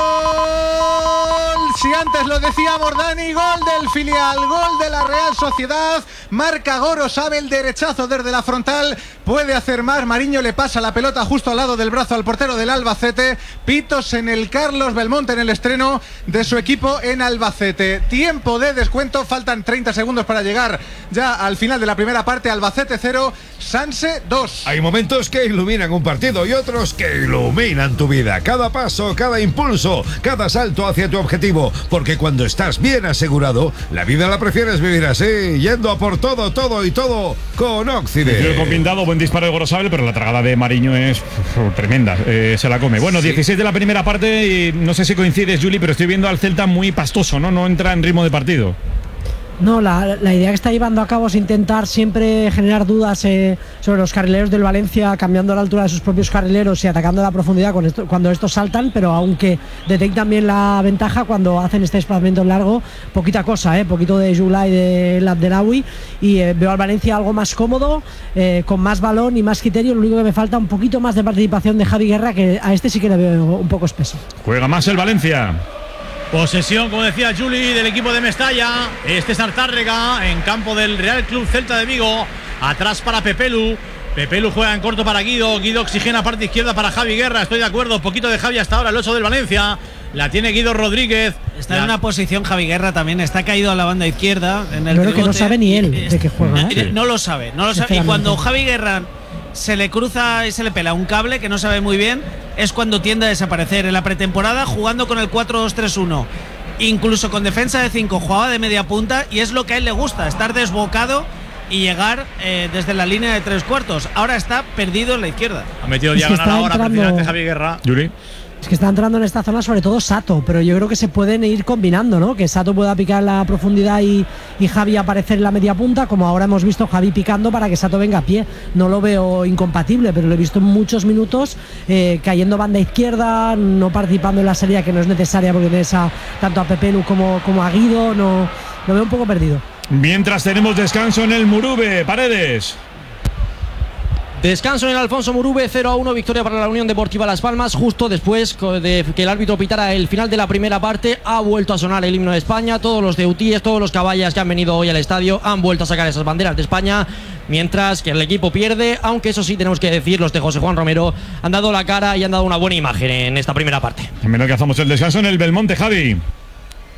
Si antes lo decíamos, Dani, gol del filial, gol de la Real Sociedad. Marca Goro, sabe el derechazo desde la frontal. Puede hacer más. Mariño le pasa la pelota justo al lado del brazo al portero del Albacete. Pitos en el Carlos Belmonte en el estreno de su equipo en Albacete. Tiempo de descuento, faltan treinta segundos para llegar ya al final de la primera parte. Albacete cero, Sanse dos. Hay momentos que iluminan un partido y otros que iluminan tu vida. Cada paso, cada impulso, cada salto hacia tu objetivo. Porque cuando estás bien asegurado, la vida la prefieres vivir así, yendo a por todo, todo y todo con Occident. Con Pintado, buen disparo de Gorosabel, pero la tragada de Mariño es uf, tremenda, eh, se la come. Bueno, sí. dieciséis de la primera parte y no sé si coincides, Juli, pero estoy viendo al Celta muy pastoso, ¿no? No entra en ritmo de partido. No, la, la idea que está llevando a cabo es intentar siempre generar dudas eh, sobre los carrileros del Valencia, cambiando la altura de sus propios carrileros y atacando la profundidad con esto, cuando estos saltan, pero aunque detectan bien la ventaja cuando hacen este desplazamiento largo, poquita cosa, eh, poquito de Jula y de Abdelawi, y eh, veo al Valencia algo más cómodo, eh, con más balón y más criterio. Lo único que me falta un poquito más de participación de Javi Guerra, que a este sí que le veo un poco espeso. Juega más el Valencia. Posesión, como decía Juli, del equipo de Mestalla. Este es Tárrega en campo del Real Club Celta de Vigo. Atrás para Pepelu. Pepelu juega en corto para Guido. Guido oxigena parte izquierda para Javi Guerra. Estoy de acuerdo. Poquito de Javi hasta ahora, el ocho del Valencia. La tiene Guido Rodríguez. Está la... en una posición Javi Guerra también. Está caído a la banda izquierda. En el Yo creo que no sabe ni él de qué juega. ¿eh? No lo sabe. No lo sabe. Y cuando Javi Guerra se le cruza y se le pela un cable que no sabe muy bien, es cuando tiende a desaparecer. En la pretemporada, jugando con el cuatro dos tres uno, incluso con defensa de cinco, jugaba de media punta, y es lo que a él le gusta, estar desbocado y llegar eh, desde la línea de tres cuartos. Ahora está perdido en la izquierda. Ha metido ya ganar ahora precisamente Javi Guerra. Yuri. Es que está entrando en esta zona sobre todo Sato, pero yo creo que se pueden ir combinando, ¿no? Que Sato pueda picar en la profundidad y, y Javi aparecer en la media punta, como ahora hemos visto Javi picando para que Sato venga a pie. No lo veo incompatible, pero lo he visto en muchos minutos eh, cayendo banda izquierda, no participando en la salida que no es necesaria, porque tienes a, tanto a Pepelu como, como a Guido. No, lo veo un poco perdido. Mientras tenemos descanso en el Murube, Paredes. Descanso en el Alfonso Murube, cero a uno, victoria para la Unión Deportiva Las Palmas. Justo después de que el árbitro pitara el final de la primera parte, ha vuelto a sonar el himno de España. Todos los de Utíes, todos los caballas que han venido hoy al estadio han vuelto a sacar esas banderas de España, mientras que el equipo pierde, aunque eso sí tenemos que decir, los de José Juan Romero han dado la cara y han dado una buena imagen en esta primera parte. Primero que hacemos el descanso en el Belmonte, Javi.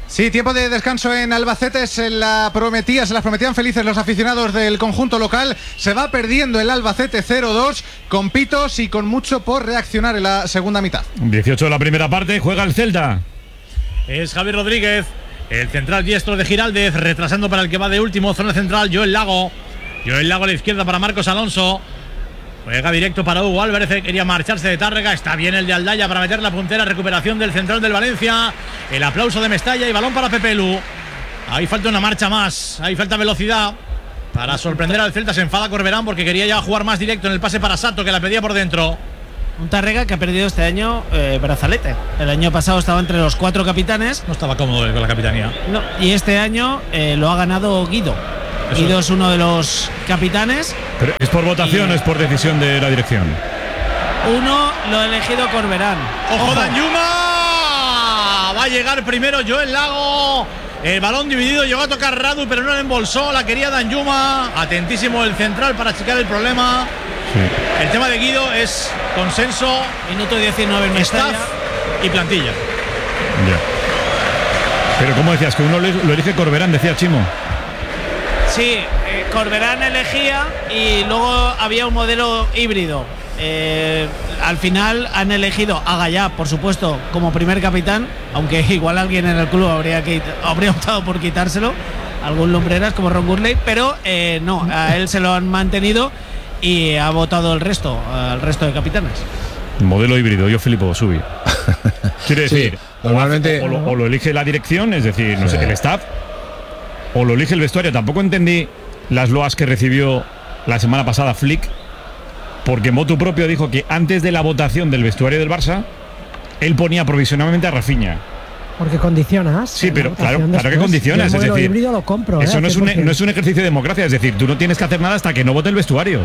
Sí, tiempo de descanso en Albacete. Se la prometía, se las prometían felices los aficionados del conjunto local. Se va perdiendo el Albacete cero dos con pitos y con mucho por reaccionar en la segunda mitad. dieciocho de la primera parte, juega el Celta. Es Javier Rodríguez, el central diestro de Giraldez, retrasando para el que va de último, zona central, Joel Lago. Joel Lago a la izquierda para Marcos Alonso. Juega directo para Hugo Álvarez, quería marcharse de Tárrega. Está bien el de Aldaya para meter la puntera. Recuperación del central del Valencia. El aplauso de Mestalla y balón para Pepe Lu. Ahí falta una marcha más, ahí falta velocidad para sorprender al Celta. Se enfada Corberán porque quería ya jugar más directo en el pase para Sato, que la pedía por dentro. Un Tárrega que ha perdido este año eh, brazalete. El año pasado estaba entre los cuatro capitanes. No estaba cómodo con la capitanía. No, y este año eh, lo ha ganado Guido. Eso. Guido es uno de los capitanes. ¿Pero es por votación y... o es por decisión de la dirección? Uno lo ha elegido Corberán. ¡Ojo, Ojo. Danjuma! Va a llegar primero Joel Lago. El balón dividido, llegó a tocar Radu, pero no le embolsó. La quería Danjuma. Atentísimo el central para achicar el problema. Sí. El tema de Guido es consenso. Minuto diecinueve en staff y plantilla. Ya. Pero como decías, que uno lo elige Corberán, decía Chimo. Sí, eh, Corberán elegía y luego había un modelo híbrido. Eh, al final han elegido a Gallá, por supuesto, como primer capitán, aunque igual alguien en el club habría, que, habría optado por quitárselo, algún lumbreras como Ron Gurley, pero eh, no, a él se lo han mantenido y ha votado el resto, al resto de capitanes. Modelo híbrido, yo flipo, subí. Quiere decir, sí, normalmente o, o, lo, o lo elige la dirección, es decir, no sí. sé, el staff, o lo elige el vestuario. Tampoco entendí las loas que recibió la semana pasada Flick, porque motu propio dijo que antes de la votación del vestuario del Barça, él ponía provisionalmente a Rafinha. Porque condicionas. Sí, pero claro, claro que condicionas. Es decir, híbrido lo compro, eso eh, no, es un, no es un ejercicio de democracia. Es decir, tú no tienes que hacer nada hasta que no vote el vestuario.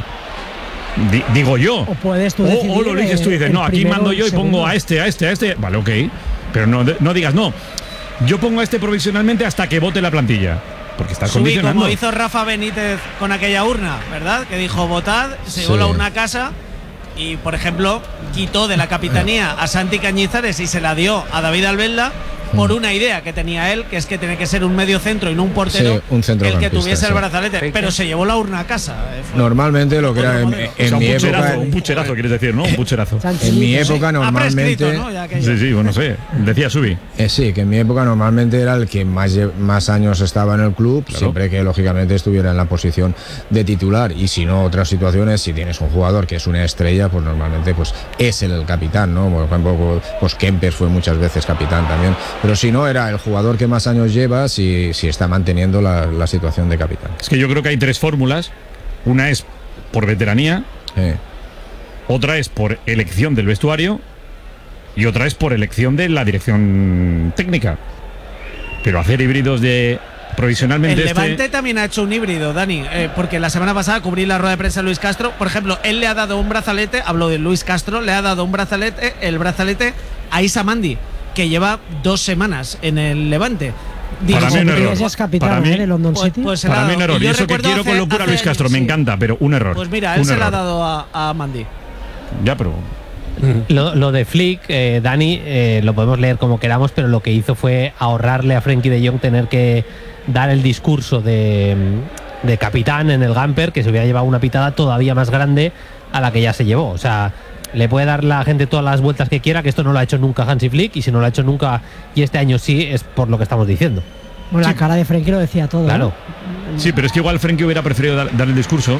Di, digo yo. O puedes tú o, decidir o lo eliges tú y dices, no, aquí mando yo y segundo. pongo a este, a este, a este. Vale, ok. Pero no, no digas, no, yo pongo a este provisionalmente hasta que vote la plantilla. Porque estás Subí, condicionando. Como hizo Rafa Benítez con aquella urna, ¿verdad? Que dijo, votad, se llevó sí. la urna a casa y, por ejemplo, quitó de la capitanía a Santi Cañizares y se la dio a David Albelda por una idea que tenía él, que es que tiene que ser un medio centro y no un portero, sí, un el que tuviese sí. el brazalete, pero se llevó la urna a casa. Fue Normalmente lo que era en, en o sea, mi un pucherazo, época, un pucherazo quieres decir, ¿no? Un pucherazo. En mi época normalmente, ¿no? Ya que sí, sí, bueno, sé, decía Subi. Eh, sí, que en mi época normalmente era el que más más años estaba en el club, claro. siempre que lógicamente estuviera en la posición de titular, y si no otras situaciones, si tienes un jugador que es una estrella, pues normalmente pues es el, el capitán, ¿no? Por ejemplo, pues Kempes fue muchas veces capitán también, pero si no era el jugador que más años lleva si, si está manteniendo la, la situación de capitán. Es que yo creo que hay tres fórmulas. Una es por veteranía, sí. otra es por elección del vestuario y otra es por elección de la dirección técnica. Pero hacer híbridos de provisionalmente el Levante este... también ha hecho un híbrido, Dani, eh, porque la semana pasada cubrí la rueda de prensa de Luis Castro. Por ejemplo, él le ha dado un brazalete, habló de Luis Castro, le ha dado un brazalete, el brazalete a Isa Mandi, que lleva dos semanas en el Levante. Digo, para mí un error. Capitán, para mí, ¿eh, London City? Pues, pues para mí un error. Y, y eso que quiero hace, con locura a Luis Castro, años, me sí. encanta, pero un error. Pues mira, él un se error. la ha dado a, a Mandi. Ya, pero... Lo, lo de Flick, eh, Dani, eh, lo podemos leer como queramos, pero lo que hizo fue ahorrarle a Frenkie de Jong tener que dar el discurso de, de capitán en el Gamper, que se hubiera llevado una pitada todavía más grande a la que ya se llevó. O sea, le puede dar la gente todas las vueltas que quiera, que esto no lo ha hecho nunca Hansi Flick, y si no lo ha hecho nunca y este año sí, es por lo que estamos diciendo. Bueno, sí. La cara de Frenkie lo decía todo. Claro. ¿eh? Sí, pero es que igual Frenkie hubiera preferido dar, dar el discurso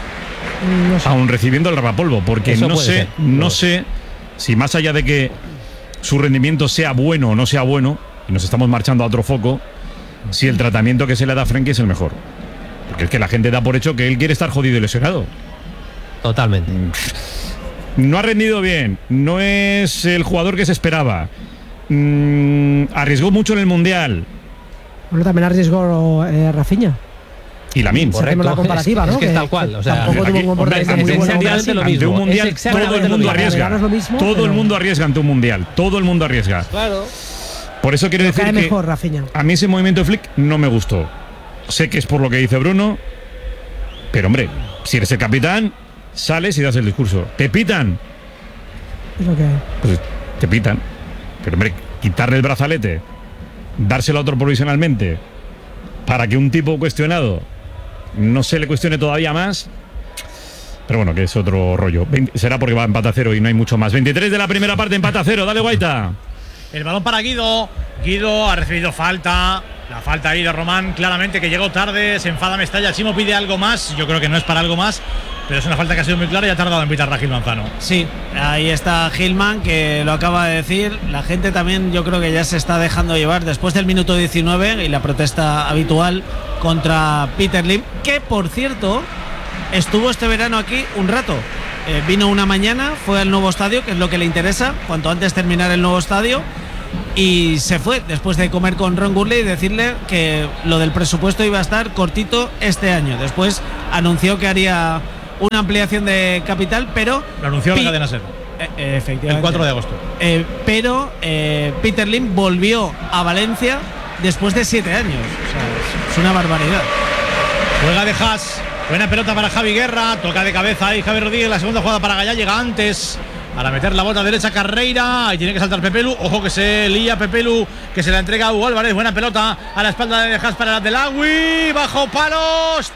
no sé. aún recibiendo el rapapolvo, porque Eso no sé, ser. no sé si más allá de que su rendimiento sea bueno o no sea bueno, y nos estamos marchando a otro foco, si el tratamiento que se le da a Frenkie es el mejor. Porque es que la gente da por hecho que él quiere estar jodido y lesionado. Totalmente. No ha rendido bien, no es el jugador que se esperaba. Mm, arriesgó mucho en el Mundial. Bueno, también arriesgó eh, Rafinha. Y Lamine. Correcto. La comparativa, es, ¿no? es que es tal cual. O sea, tampoco aquí, tuvo un comportamiento hombre, muy bueno. Ante lo mismo. un mundial, todo el mundo arriesga. Es lo mismo, todo pero... el mundo arriesga ante un mundial. Todo el mundo arriesga. Claro. Por eso quiero pero decir cae que mejor, Rafinha. A mí ese movimiento de Flick no me gustó. Sé que es por lo que dice Bruno, pero hombre, si eres el capitán, sales y das el discurso. Te pitan. Es lo que hay. Pues te pitan. Pero hombre, quitarle el brazalete dárselo a otro provisionalmente para que un tipo cuestionado no se le cuestione todavía más. Pero bueno, que es otro rollo. veinte, será porque va a empate a cero y no hay mucho más. veintitrés de la primera parte, empate a cero. Dale, Guaita. El balón para Guido. Guido ha recibido falta. La falta ahí de Román, claramente, que llegó tarde. Se enfada Mestalla. Chimo pide algo más. Yo creo que no es para algo más, pero es una falta que ha sido muy clara y ha tardado en pitarla Gil Manzano. Sí, ahí está Gilman, que lo acaba de decir. La gente también, yo creo que ya se está dejando llevar después del minuto diecinueve y la protesta habitual contra Peter Lim, que por cierto estuvo este verano aquí un rato. Eh, vino una mañana, fue al nuevo estadio, que es lo que le interesa, cuanto antes terminar el nuevo estadio. Y se fue después de comer con Ron Gurley y decirle que lo del presupuesto iba a estar cortito este año. Después anunció que haría una ampliación de capital, pero... Lo anunció la cadena SER. Eh, eh, efectivamente. El cuatro de agosto. Eh, pero eh, Peter Lim volvió a Valencia después de siete años. O sea, es, es una barbaridad. Juega de Haas. Buena pelota para Javi Guerra. Toca de cabeza ahí Javi Rodríguez. La segunda jugada para Gallá. Llega antes para meter la bota derecha Carreira. Ahí tiene que saltar Pepelu. Ojo que se lía Pepelu, que se la entrega a Hugo Álvarez. Buena pelota a la espalda de Haas para la del Agui. Bajo palos.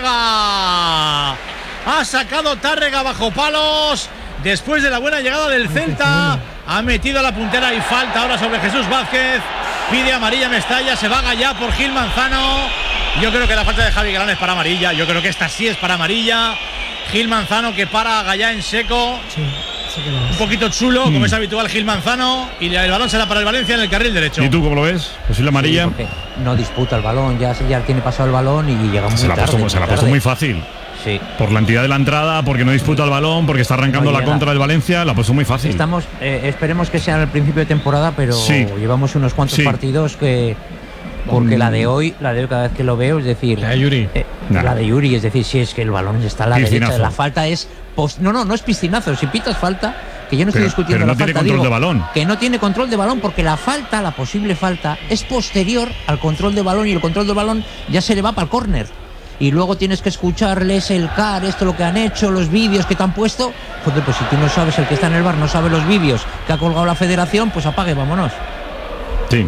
Tárrega. Ha sacado Tárrega bajo palos. Después de la buena llegada del Celta. Ha metido a la puntera y falta ahora sobre Jesús Vázquez. Pide amarilla Mestalla. Se va Gallá por Gil Manzano. Yo creo que la falta de Javi Galán es para amarilla. Yo creo que esta sí es para amarilla. Gil Manzano que para a Gallá en seco. Sí. Un poquito chulo, como mm. es habitual Gil Manzano, y el balón será para el Valencia en el carril derecho. ¿Y tú cómo lo ves? Posible amarilla. Sí, no disputa el balón, ya, ya tiene pasado el balón y llega muy se la tarde. Puesto, se la ha puesto muy fácil. Sí. Por la entidad de la entrada, porque no disputa el balón, porque está arrancando no la contra del Valencia, la ha puesto muy fácil. Estamos, eh, esperemos que sea al principio de temporada, pero sí. llevamos unos cuantos sí. partidos que. Porque la de hoy, la de hoy cada vez que lo veo, es decir, la de Yuri, eh, nah. la de Yuri, es decir, si es que el balón está a la piscinazo. derecha, la falta es post, no, no, no es piscinazo, si pitas falta, que yo no pero, estoy discutiendo pero no la tiene falta, control digo, de balón. que no tiene control de balón porque la falta, la posible falta, es posterior al control de balón y el control de balón ya se le va para el córner. Y luego tienes que escucharles el C A R, esto lo que han hecho, los vídeos que te han puesto. Joder, pues si tú no sabes, el que está en el bar no sabe los vídeos que ha colgado la federación, pues apague, vámonos. Sí.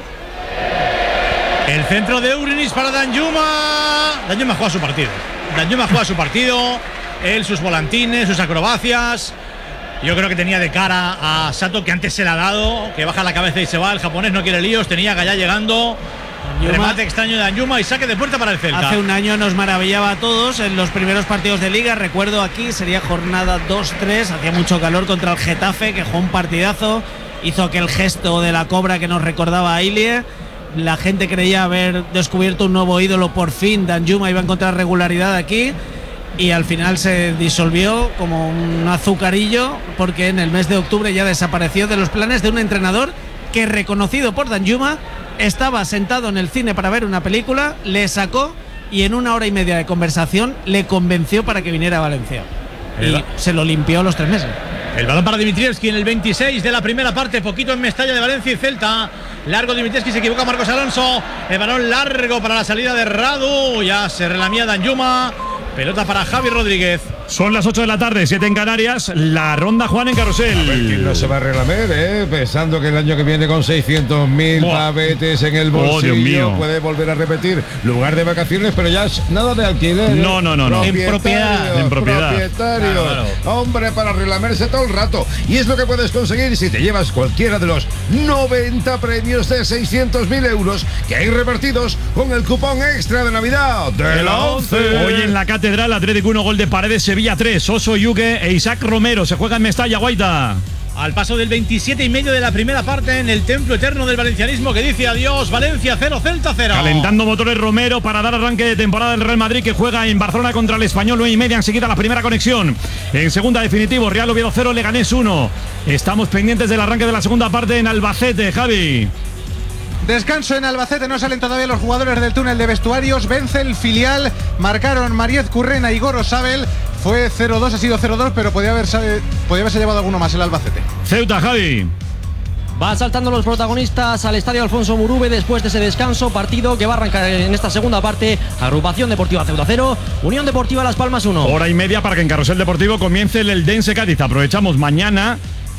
El centro de Urinis para Danjuma. Danjuma juega su partido. Danjuma juega su partido. Él, sus volantines, sus acrobacias. Yo creo que tenía de cara a Sato, que antes se la ha dado, que baja la cabeza y se va. El japonés no quiere líos. Tenía Gallá llegando. Danjuma. Remate extraño de Danjuma y saque de puerta para el Celta. Hace un año nos maravillaba a todos en los primeros partidos de Liga. Recuerdo aquí, sería jornada dos tres. Hacía mucho calor contra el Getafe, que jugó un partidazo. Hizo aquel gesto de la cobra que nos recordaba a Ilie. La gente creía haber descubierto un nuevo ídolo por fin. Danjuma iba a encontrar regularidad aquí y al final se disolvió como un azucarillo porque en el mes de octubre ya desapareció de los planes de un entrenador que, reconocido por Danjuma, estaba sentado en el cine para ver una película, le sacó y en una hora y media de conversación le convenció para que viniera a Valencia y se lo limpió a los tres meses. El balón para Dimitrievski en el veintiséis de la primera parte, poquito en Mestalla de Valencia y Celta. Largo Dimitrievski, se equivoca Marcos Alonso. El balón largo para la salida de Radu. Ya se relamía Danjuma. Pelota para Javi Rodríguez. Son las ocho de la tarde, siete en Canarias. La ronda Juan en Carrusel. A ver quién no se va a relamer, ¿eh? Pensando que el año que viene con seiscientos mil pavetes en el bolsillo, oh, Dios mío, puede volver a repetir lugar de vacaciones, pero ya es nada de alquiler. No, ¿eh? no, no, no. En propiedad. En propiedad. Propietarios. Claro, claro. Hombre, para relamerse todo el rato. Y es lo que puedes conseguir si te llevas cualquiera de los noventa premios de seiscientos mil euros que hay repartidos con el cupón extra de Navidad de la once. Hoy en la Catedral, Atlético uno, gol de Paredes, Sevilla tres, Oso Yuque e Isaac Romero. Se juega en Mestalla, Guaita. Al paso del veintisiete y medio de la primera parte en el templo eterno del valencianismo que dice adiós, Valencia cero, Celta cero. Calentando motores Romero para dar arranque de temporada del Real Madrid, que juega en Barcelona contra el Español, nueve y media enseguida la primera conexión. En segunda, definitivo, Real Oviedo cero, Leganés uno. Estamos pendientes del arranque de la segunda parte en Albacete, Javi. Descanso en Albacete, no salen todavía los jugadores del túnel de vestuarios. Vence el filial, marcaron Mariez Currena y Goro Sabel. Fue cero dos, ha sido cero dos, pero podía haberse, podía haberse llevado alguno más el Albacete. Ceuta, Javi. Van saltando los protagonistas al estadio Alfonso Murube después de ese descanso. Partido que va a arrancar en esta segunda parte. Agrupación Deportiva Ceuta cero, Unión Deportiva Las Palmas uno. Hora y media para que en Carrusel Deportivo comience el Eldense Cádiz. Aprovechamos mañana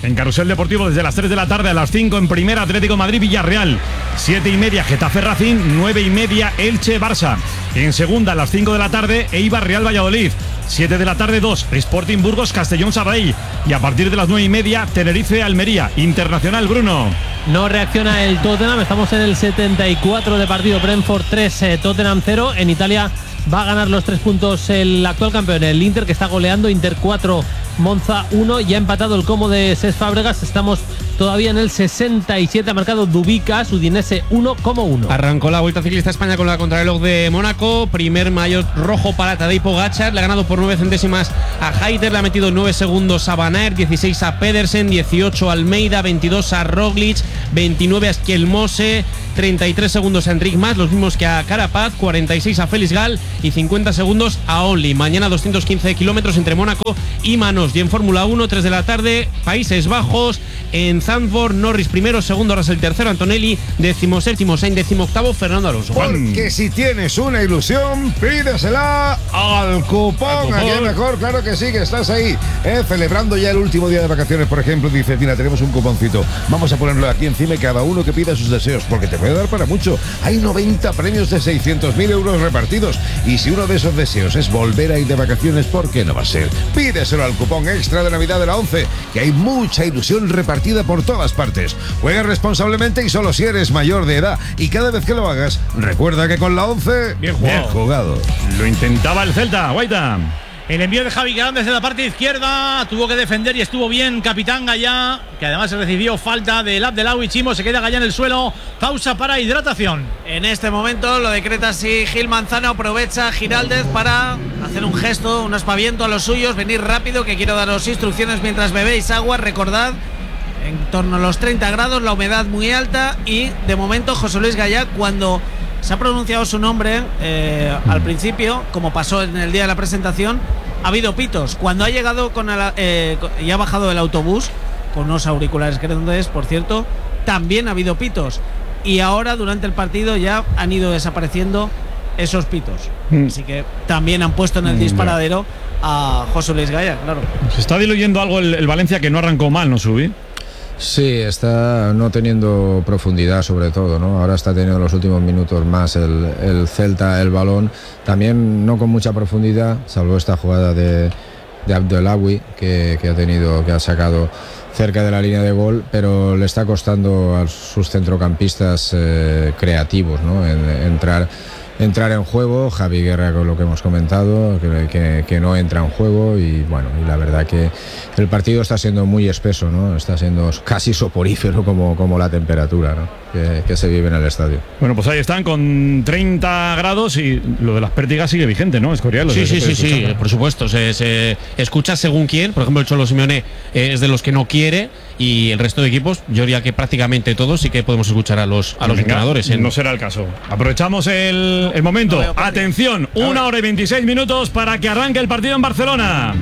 En Carrusel Deportivo desde las tres de la tarde a las cinco en Primera Atlético Madrid-Villarreal. siete y media Getafe-Racing, nueve y media Elche-Barça. En Segunda a las cinco de la tarde Eibar-Real Valladolid. siete de la tarde dos Sporting Burgos Castellón-Sabadell. Y a partir de las nueve y media Tenerife-Almería. Internacional, Bruno. No reacciona el Tottenham, estamos en el setenta y cuatro de partido. Brentford tres, eh, Tottenham cero. En Italia va a ganar los tres puntos el actual campeón, el Inter, que está goleando. Inter cuatro, Monza uno. Ya ha empatado el Como de Cesc Fábregas. Estamos todavía en el sesenta y siete. Ha marcado Dubicas, Udinese uno, Como uno. Arrancó la Vuelta Ciclista a España con la contrarreloj de Mónaco. Primer maillot rojo para Tadej Pogačar. Le ha ganado por nueve centésimas a Hayter. Le ha metido nueve segundos a Van Aert, dieciséis a Pedersen, dieciocho a Almeida, veintidós a Roglic, veintinueve a Schielmose, treinta y tres segundos a Enric Mas, los mismos que a Carapaz, cuarenta y seis a Félix Gal y cincuenta segundos a Only. Mañana doscientos quince kilómetros entre Mónaco y Manos. Y en Fórmula uno, tres de la tarde, Países Bajos. En Zandvoort, Norris primero, segundo Russell tercero, Antonelli decimoséptimo, Sainz decimoctavo, Fernando Alonso. Porque si tienes una ilusión, pídesela al cupón. Al cupón. Aquí mejor, claro que sí, que estás ahí, ¿eh? Celebrando ya el último día de vacaciones, por ejemplo, dices, mira, tenemos un cuponcito, vamos a ponerlo aquí encima y cada uno que pida sus deseos, porque te puede dar para mucho. Hay noventa premios de seiscientos mil euros repartidos, y si uno de esos deseos es volver a ir de vacaciones, ¿por qué no va a ser? Pídeselo al cupón extra de Navidad de la once, que hay mucha ilusión repartida por todas partes. Juega responsablemente y solo si eres mayor de edad, y cada vez que lo hagas, recuerda que con la once, bien jugado. Bien jugado. Lo intentaba el Celta, Guaita. El envío de Javi Galán desde la parte izquierda, tuvo que defender y estuvo bien capitán Gallá, que además recibió falta del Abdelawi. Chimo, se queda Gallá en el suelo, pausa para hidratación. En este momento lo decreta así Gil Manzano, aprovecha Giraldez para hacer un gesto, un aspaviento a los suyos, venir rápido, que quiero daros instrucciones mientras bebéis agua. Recordad, en torno a los treinta grados, la humedad muy alta, y de momento José Luis Gallá, cuando se ha pronunciado su nombre eh, al principio, como pasó en el día de la presentación, ha habido pitos. Cuando ha llegado con el, eh, y ha bajado del autobús con unos auriculares grandes, por cierto, también ha habido pitos. Y ahora durante el partido ya han ido desapareciendo esos pitos. Mm. Así que también han puesto en el disparadero a José Luis Gallá, claro. Se está diluyendo algo el, el Valencia, que no arrancó mal, ¿no, Subi? Sí, está no teniendo profundidad sobre todo, ¿no? Ahora está teniendo los últimos minutos más el, el Celta, el balón, también no con mucha profundidad, salvo esta jugada de, de Abdelawi que, que ha tenido, que ha sacado cerca de la línea de gol, pero le está costando a sus centrocampistas eh, creativos, ¿no? En, entrar entrar en juego. Javi Guerra, con lo que hemos comentado, que, que, que no entra en juego, y bueno, y la verdad que el partido está siendo muy espeso, ¿no? Está siendo casi soporífero como, como la temperatura, ¿no? que, que se vive en el estadio. Bueno, pues ahí están con treinta grados y lo de las pértigas sigue vigente, ¿no? Escorial. Sí, sí, sí, sí, por supuesto. Se, se escucha según quién. Por ejemplo, el Cholo Simeone eh, es de los que no quiere, y el resto de equipos, yo diría que prácticamente todos sí que podemos escuchar a los, a los Venga, entrenadores. ¿eh? No será el caso. Aprovechamos el, el momento. No Atención, una hora y veintiséis minutos para que arranque el partido en Barcelona.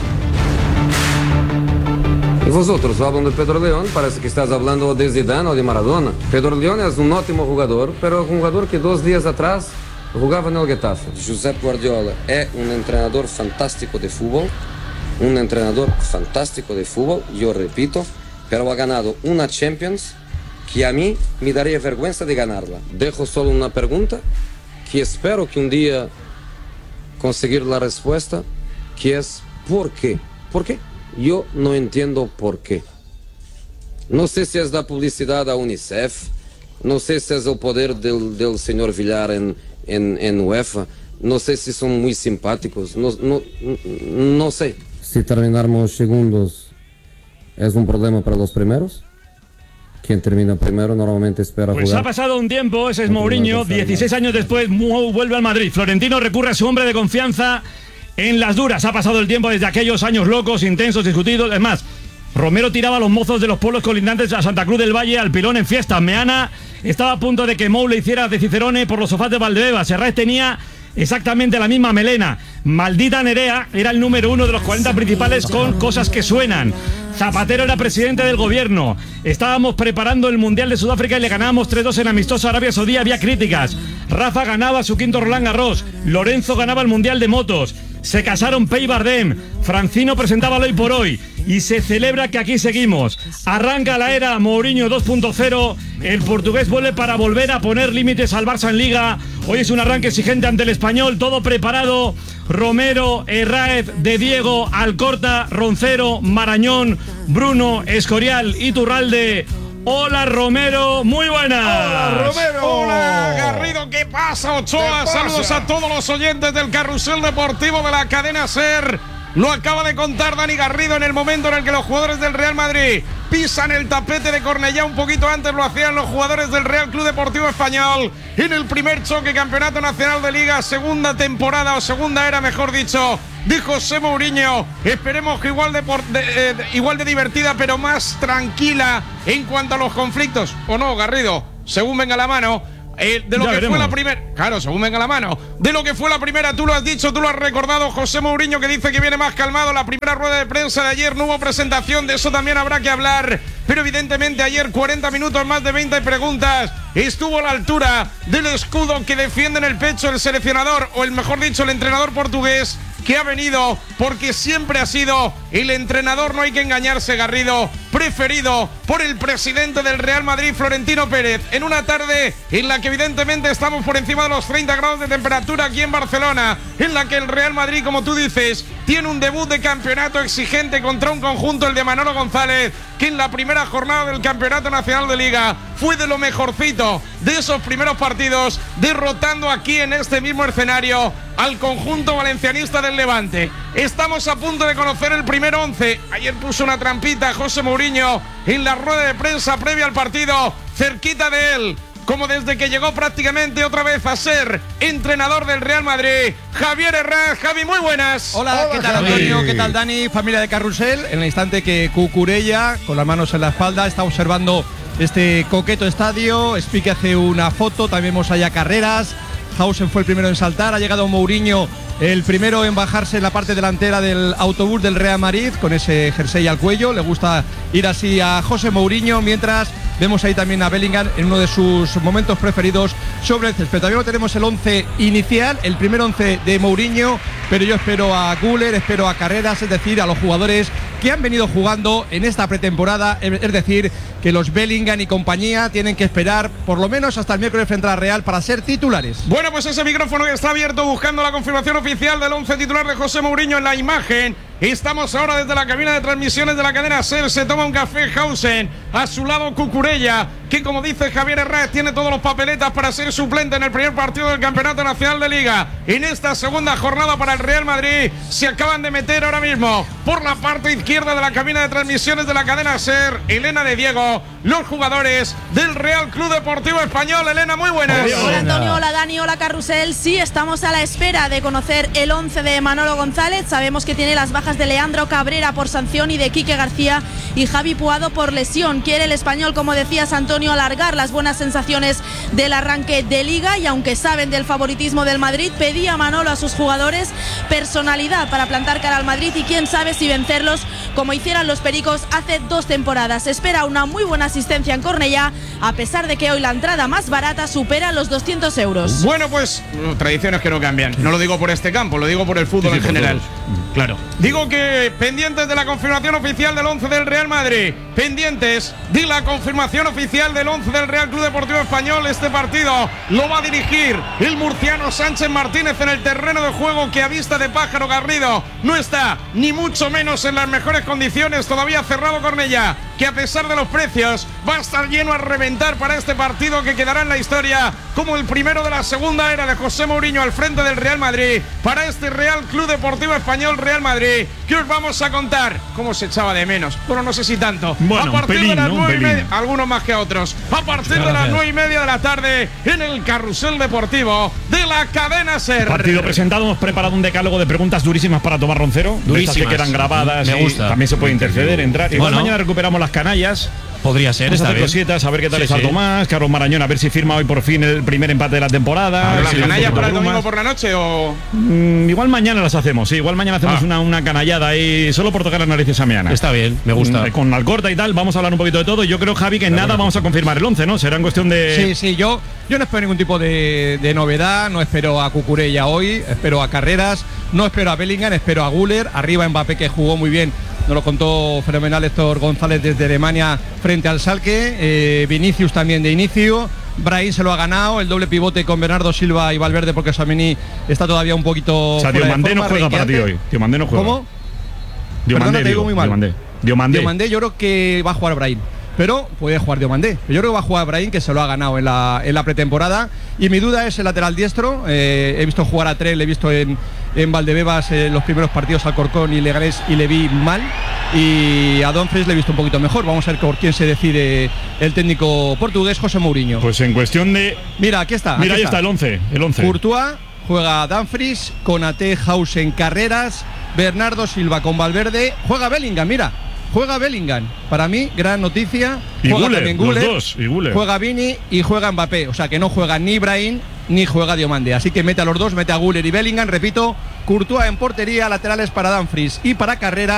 Y vosotros, hablan de Pedro León, parece que estás hablando de Zidane o de Maradona. Pedro León es un ótimo jugador, pero un jugador que dos días atrás jugaba en el Getafe. Josep Guardiola es un entrenador fantástico de fútbol, un entrenador fantástico de fútbol, yo repito, pero ha ganado una Champions que a mí me daría vergüenza de ganarla. Dejo solo una pregunta que espero que un día conseguir la respuesta, que es ¿por qué? ¿Por qué? Yo no entiendo por qué. No sé si es la publicidad a UNICEF, no sé si es el poder del, del señor Villar en, en, en UEFA, no sé si son muy simpáticos, no, no, no sé. Si terminamos segundos, ¿es un problema para los primeros? Quien termina primero normalmente espera pues jugar. Ha pasado un tiempo, ese es Mourinho, dieciséis años después, Mou vuelve al Madrid. Florentino recurre a su hombre de confianza en las duras. Ha pasado el tiempo desde aquellos años locos, intensos, discutidos. Es más, Romero tiraba a los mozos de los pueblos colindantes a Santa Cruz del Valle al pilón en fiesta. Meana estaba a punto de que Mou le hiciera de Cicerone por los sofás de Valdebebas. Serrés tenía exactamente la misma melena. Maldita Nerea era el número uno de los cuarenta principales con Cosas que Suenan. Zapatero era presidente del gobierno. Estábamos preparando el Mundial de Sudáfrica y le ganábamos tres dos en amistoso a Arabia Saudí. Había críticas. Rafa ganaba su quinto Roland Garros. Lorenzo ganaba el Mundial de Motos. se casaron Pei y Bardem. Francino presentaba el Hoy por Hoy y se celebra que aquí seguimos. Arranca la era Mourinho dos punto cero. El portugués vuelve para volver a poner límites al Barça en Liga. Hoy es un arranque exigente ante el Español, todo preparado. Romero, Herráez, De Diego, Alcorta, Roncero, Marañón, Bruno, Escorial, Iturralde. Hola Romero, muy buenas. Hola Romero. Hola Garrido, ¿qué pasa Ochoa? ¿Qué pasa? Saludos a todos los oyentes del Carrusel Deportivo de la cadena SER. Lo acaba de contar Dani Garrido en el momento en el que los jugadores del Real Madrid pisan el tapete de Cornellá. Un poquito antes lo hacían los jugadores del Real Club Deportivo Español en el primer choque Campeonato Nacional de Liga, segunda temporada o segunda era, mejor dicho, de José Mourinho. Esperemos que igual de, por, de, eh, de igual de divertida, pero más tranquila en cuanto a los conflictos. ¿O no, Garrido? Según venga la mano. Eh, de lo ya que veremos. fue la primera, claro, según venga la mano, de lo que fue la primera, tú lo has dicho, tú lo has recordado, José Mourinho, que dice que viene más calmado. La primera rueda de prensa de ayer no hubo presentación, de eso también habrá que hablar, pero evidentemente ayer cuarenta minutos, más de veinte preguntas, estuvo a la altura del escudo que defiende en el pecho el seleccionador, o el mejor dicho, el entrenador portugués, que ha venido porque siempre ha sido el entrenador, no hay que engañarse, Garrido, preferido por el presidente del Real Madrid, Florentino Pérez, en una tarde en la que evidentemente estamos por encima de los treinta grados de temperatura aquí en Barcelona, en la que el Real Madrid, como tú dices, tiene un debut de campeonato exigente contra un conjunto, el de Manolo González, que en la primera jornada del Campeonato Nacional de Liga fue de lo mejorcito de esos primeros partidos, derrotando aquí en este mismo escenario al conjunto valencianista del Levante. Estamos a punto de conocer el primer once. Ayer puso una trampita José Mourinho en la rueda de prensa previa al partido, cerquita de él, como desde que llegó prácticamente otra vez a ser entrenador del Real Madrid, Javier Herráez. Javi, muy buenas. Hola, Hola, ¿qué tal Javi. Antonio? ¿Qué tal Dani? Familia de Carrusel. En el instante que Cucurella, con las manos en la espalda, está observando este coqueto estadio. Spique hace una foto, también vemos allá carreras. Hausen fue el primero en saltar, ha llegado Mourinho el primero en bajarse en la parte delantera del autobús del Real Madrid con ese jersey al cuello. Le gusta ir así a José Mourinho, mientras vemos ahí también a Bellingham en uno de sus momentos preferidos sobre el césped. También tenemos el once inicial, el primer once de Mourinho, pero yo espero a Güler, espero a Carreras, es decir, a los jugadores que han venido jugando en esta pretemporada, es decir, que los Bellingham y compañía tienen que esperar por lo menos hasta el miércoles frente a la Real para ser titulares. Bueno, pues ese micrófono que está abierto buscando la confirmación oficial del once titular de José Mourinho en la imagen. Estamos ahora desde la cabina de transmisiones de la cadena SER. Se toma un café Hausen, a su lado Cucurella, que como dice Javier Herráez tiene todos los papeletas para ser suplente en el primer partido del Campeonato Nacional de Liga. En esta segunda jornada para el Real Madrid se acaban de meter ahora mismo por la parte izquierda de la cabina de transmisiones de la cadena SER, Elena de Diego, los jugadores del Real Club Deportivo Español. Elena, muy buenas. Hola Antonio, hola Dani, hola Carrusel. Sí, estamos a la espera de conocer el once de Manolo González. Sabemos que tiene las bajas de Leandro Cabrera por sanción y de Quique García y Javi Puado por lesión. Quiere el español, como decías Antonio, alargar las buenas sensaciones del arranque de Liga, y aunque saben del favoritismo del Madrid, pedía Manolo a sus jugadores personalidad para plantar cara al Madrid y quién sabe si vencerlos como hicieran los Pericos hace dos temporadas. Espera una muy buena asistencia en Cornellá, a pesar de que hoy la entrada más barata supera los doscientos euros. Bueno, pues tradiciones que no cambian. No lo digo por este campo, lo digo por el fútbol Sí, sí, en por general. todos. Claro. Digo que pendientes de la confirmación oficial del once del Real Madrid, pendientes de la confirmación oficial del once del Real Club Deportivo Español. Este partido lo va a dirigir el murciano Sánchez Martínez en el terreno de juego que a vista de pájaro, Garrido, no está ni mucho menos en las mejores condiciones. Todavía cerrado Cornellá, que a pesar de los precios va a estar lleno a reventar para este partido que quedará en la historia como el primero de la segunda era de José Mourinho al frente del Real Madrid, para este Real Club Deportivo Español Real Madrid, que os vamos a contar cómo se echaba de menos. Bueno, no sé si tanto. Bueno, a partir un pelín, de las ¿no? Un nueve y pelín. media, algunos más que otros, a partir de las nueve y media de la tarde en el Carrusel Deportivo de la cadena SER. Partido presentado, hemos preparado un decálogo de preguntas durísimas para Tomás Roncero. de estas Durísimas. que quedan grabadas. Me y gusta. También se puede interceder, entrar. Igual Bueno. mañana recuperamos las canallas. Podría ser, Vamos a está hacer bien. cositas, a ver qué tal Sí, está sí. Tomás, Carlos Marañón, a ver si firma hoy por fin el primer empate de la temporada. ¿Pero a ver las si le canallas un poquito para el de domingo brumas. por la noche o...? Mm, igual mañana las hacemos, sí, igual mañana hacemos Ah. una, una canallada ahí, solo por tocar las narices a Miana. Está bien, me gusta. Mm, Con Alcorta y tal, vamos a hablar un poquito de todo. Yo creo, Javi, que en nada vamos a confirmar el once, ¿no? Será en cuestión de... Sí, sí, yo, yo no espero ningún tipo de, de novedad, no espero a Cucurella hoy, espero a Carreras, No espero a Bellingham, espero a Güler. Arriba Mbappé, que jugó muy bien. Nos lo contó fenomenal Héctor González desde Alemania frente al Schalke. Eh, Vinicius también de inicio. Brahim se lo ha ganado, el doble pivote con Bernardo Silva y Valverde, porque Tchouaméni está todavía un poquito. O sea, Diomandé no juega para ti hoy. Diomandé no juega. ¿Cómo? Diomandé, Perdona, te digo muy mal. Diomandé. Diomandé. Diomandé, yo creo que va a jugar Brahim. Pero puede jugar Diomandé. Yo creo que va a jugar Brahim, que se lo ha ganado en la, en la pretemporada. Y mi duda es el lateral diestro. Eh, he visto jugar a Trell, he visto en, en Valdebebas eh, los primeros partidos al Corcón y Leganés y le vi mal. Y a Dumfries le he visto un poquito mejor. Vamos a ver por quién se decide el técnico portugués, José Mourinho. Pues en cuestión de. Mira, aquí está. Mira, aquí ahí está, está el once. El once. Courtois, juega Dumfries, Konaté, Hausen, Carreras, Bernardo Silva con Valverde. Juega Bellingham, mira. Juega Bellingham. Para mí, gran noticia. Y juega Güler, también Güler, los dos, y Güler. Juega Vini y juega Mbappé. O sea que no juega ni Brahim ni juega Diomandé. Así que mete a los dos, mete a Güler y Bellingham. Repito, Courtois en portería, laterales para Dumfries y para Carrera.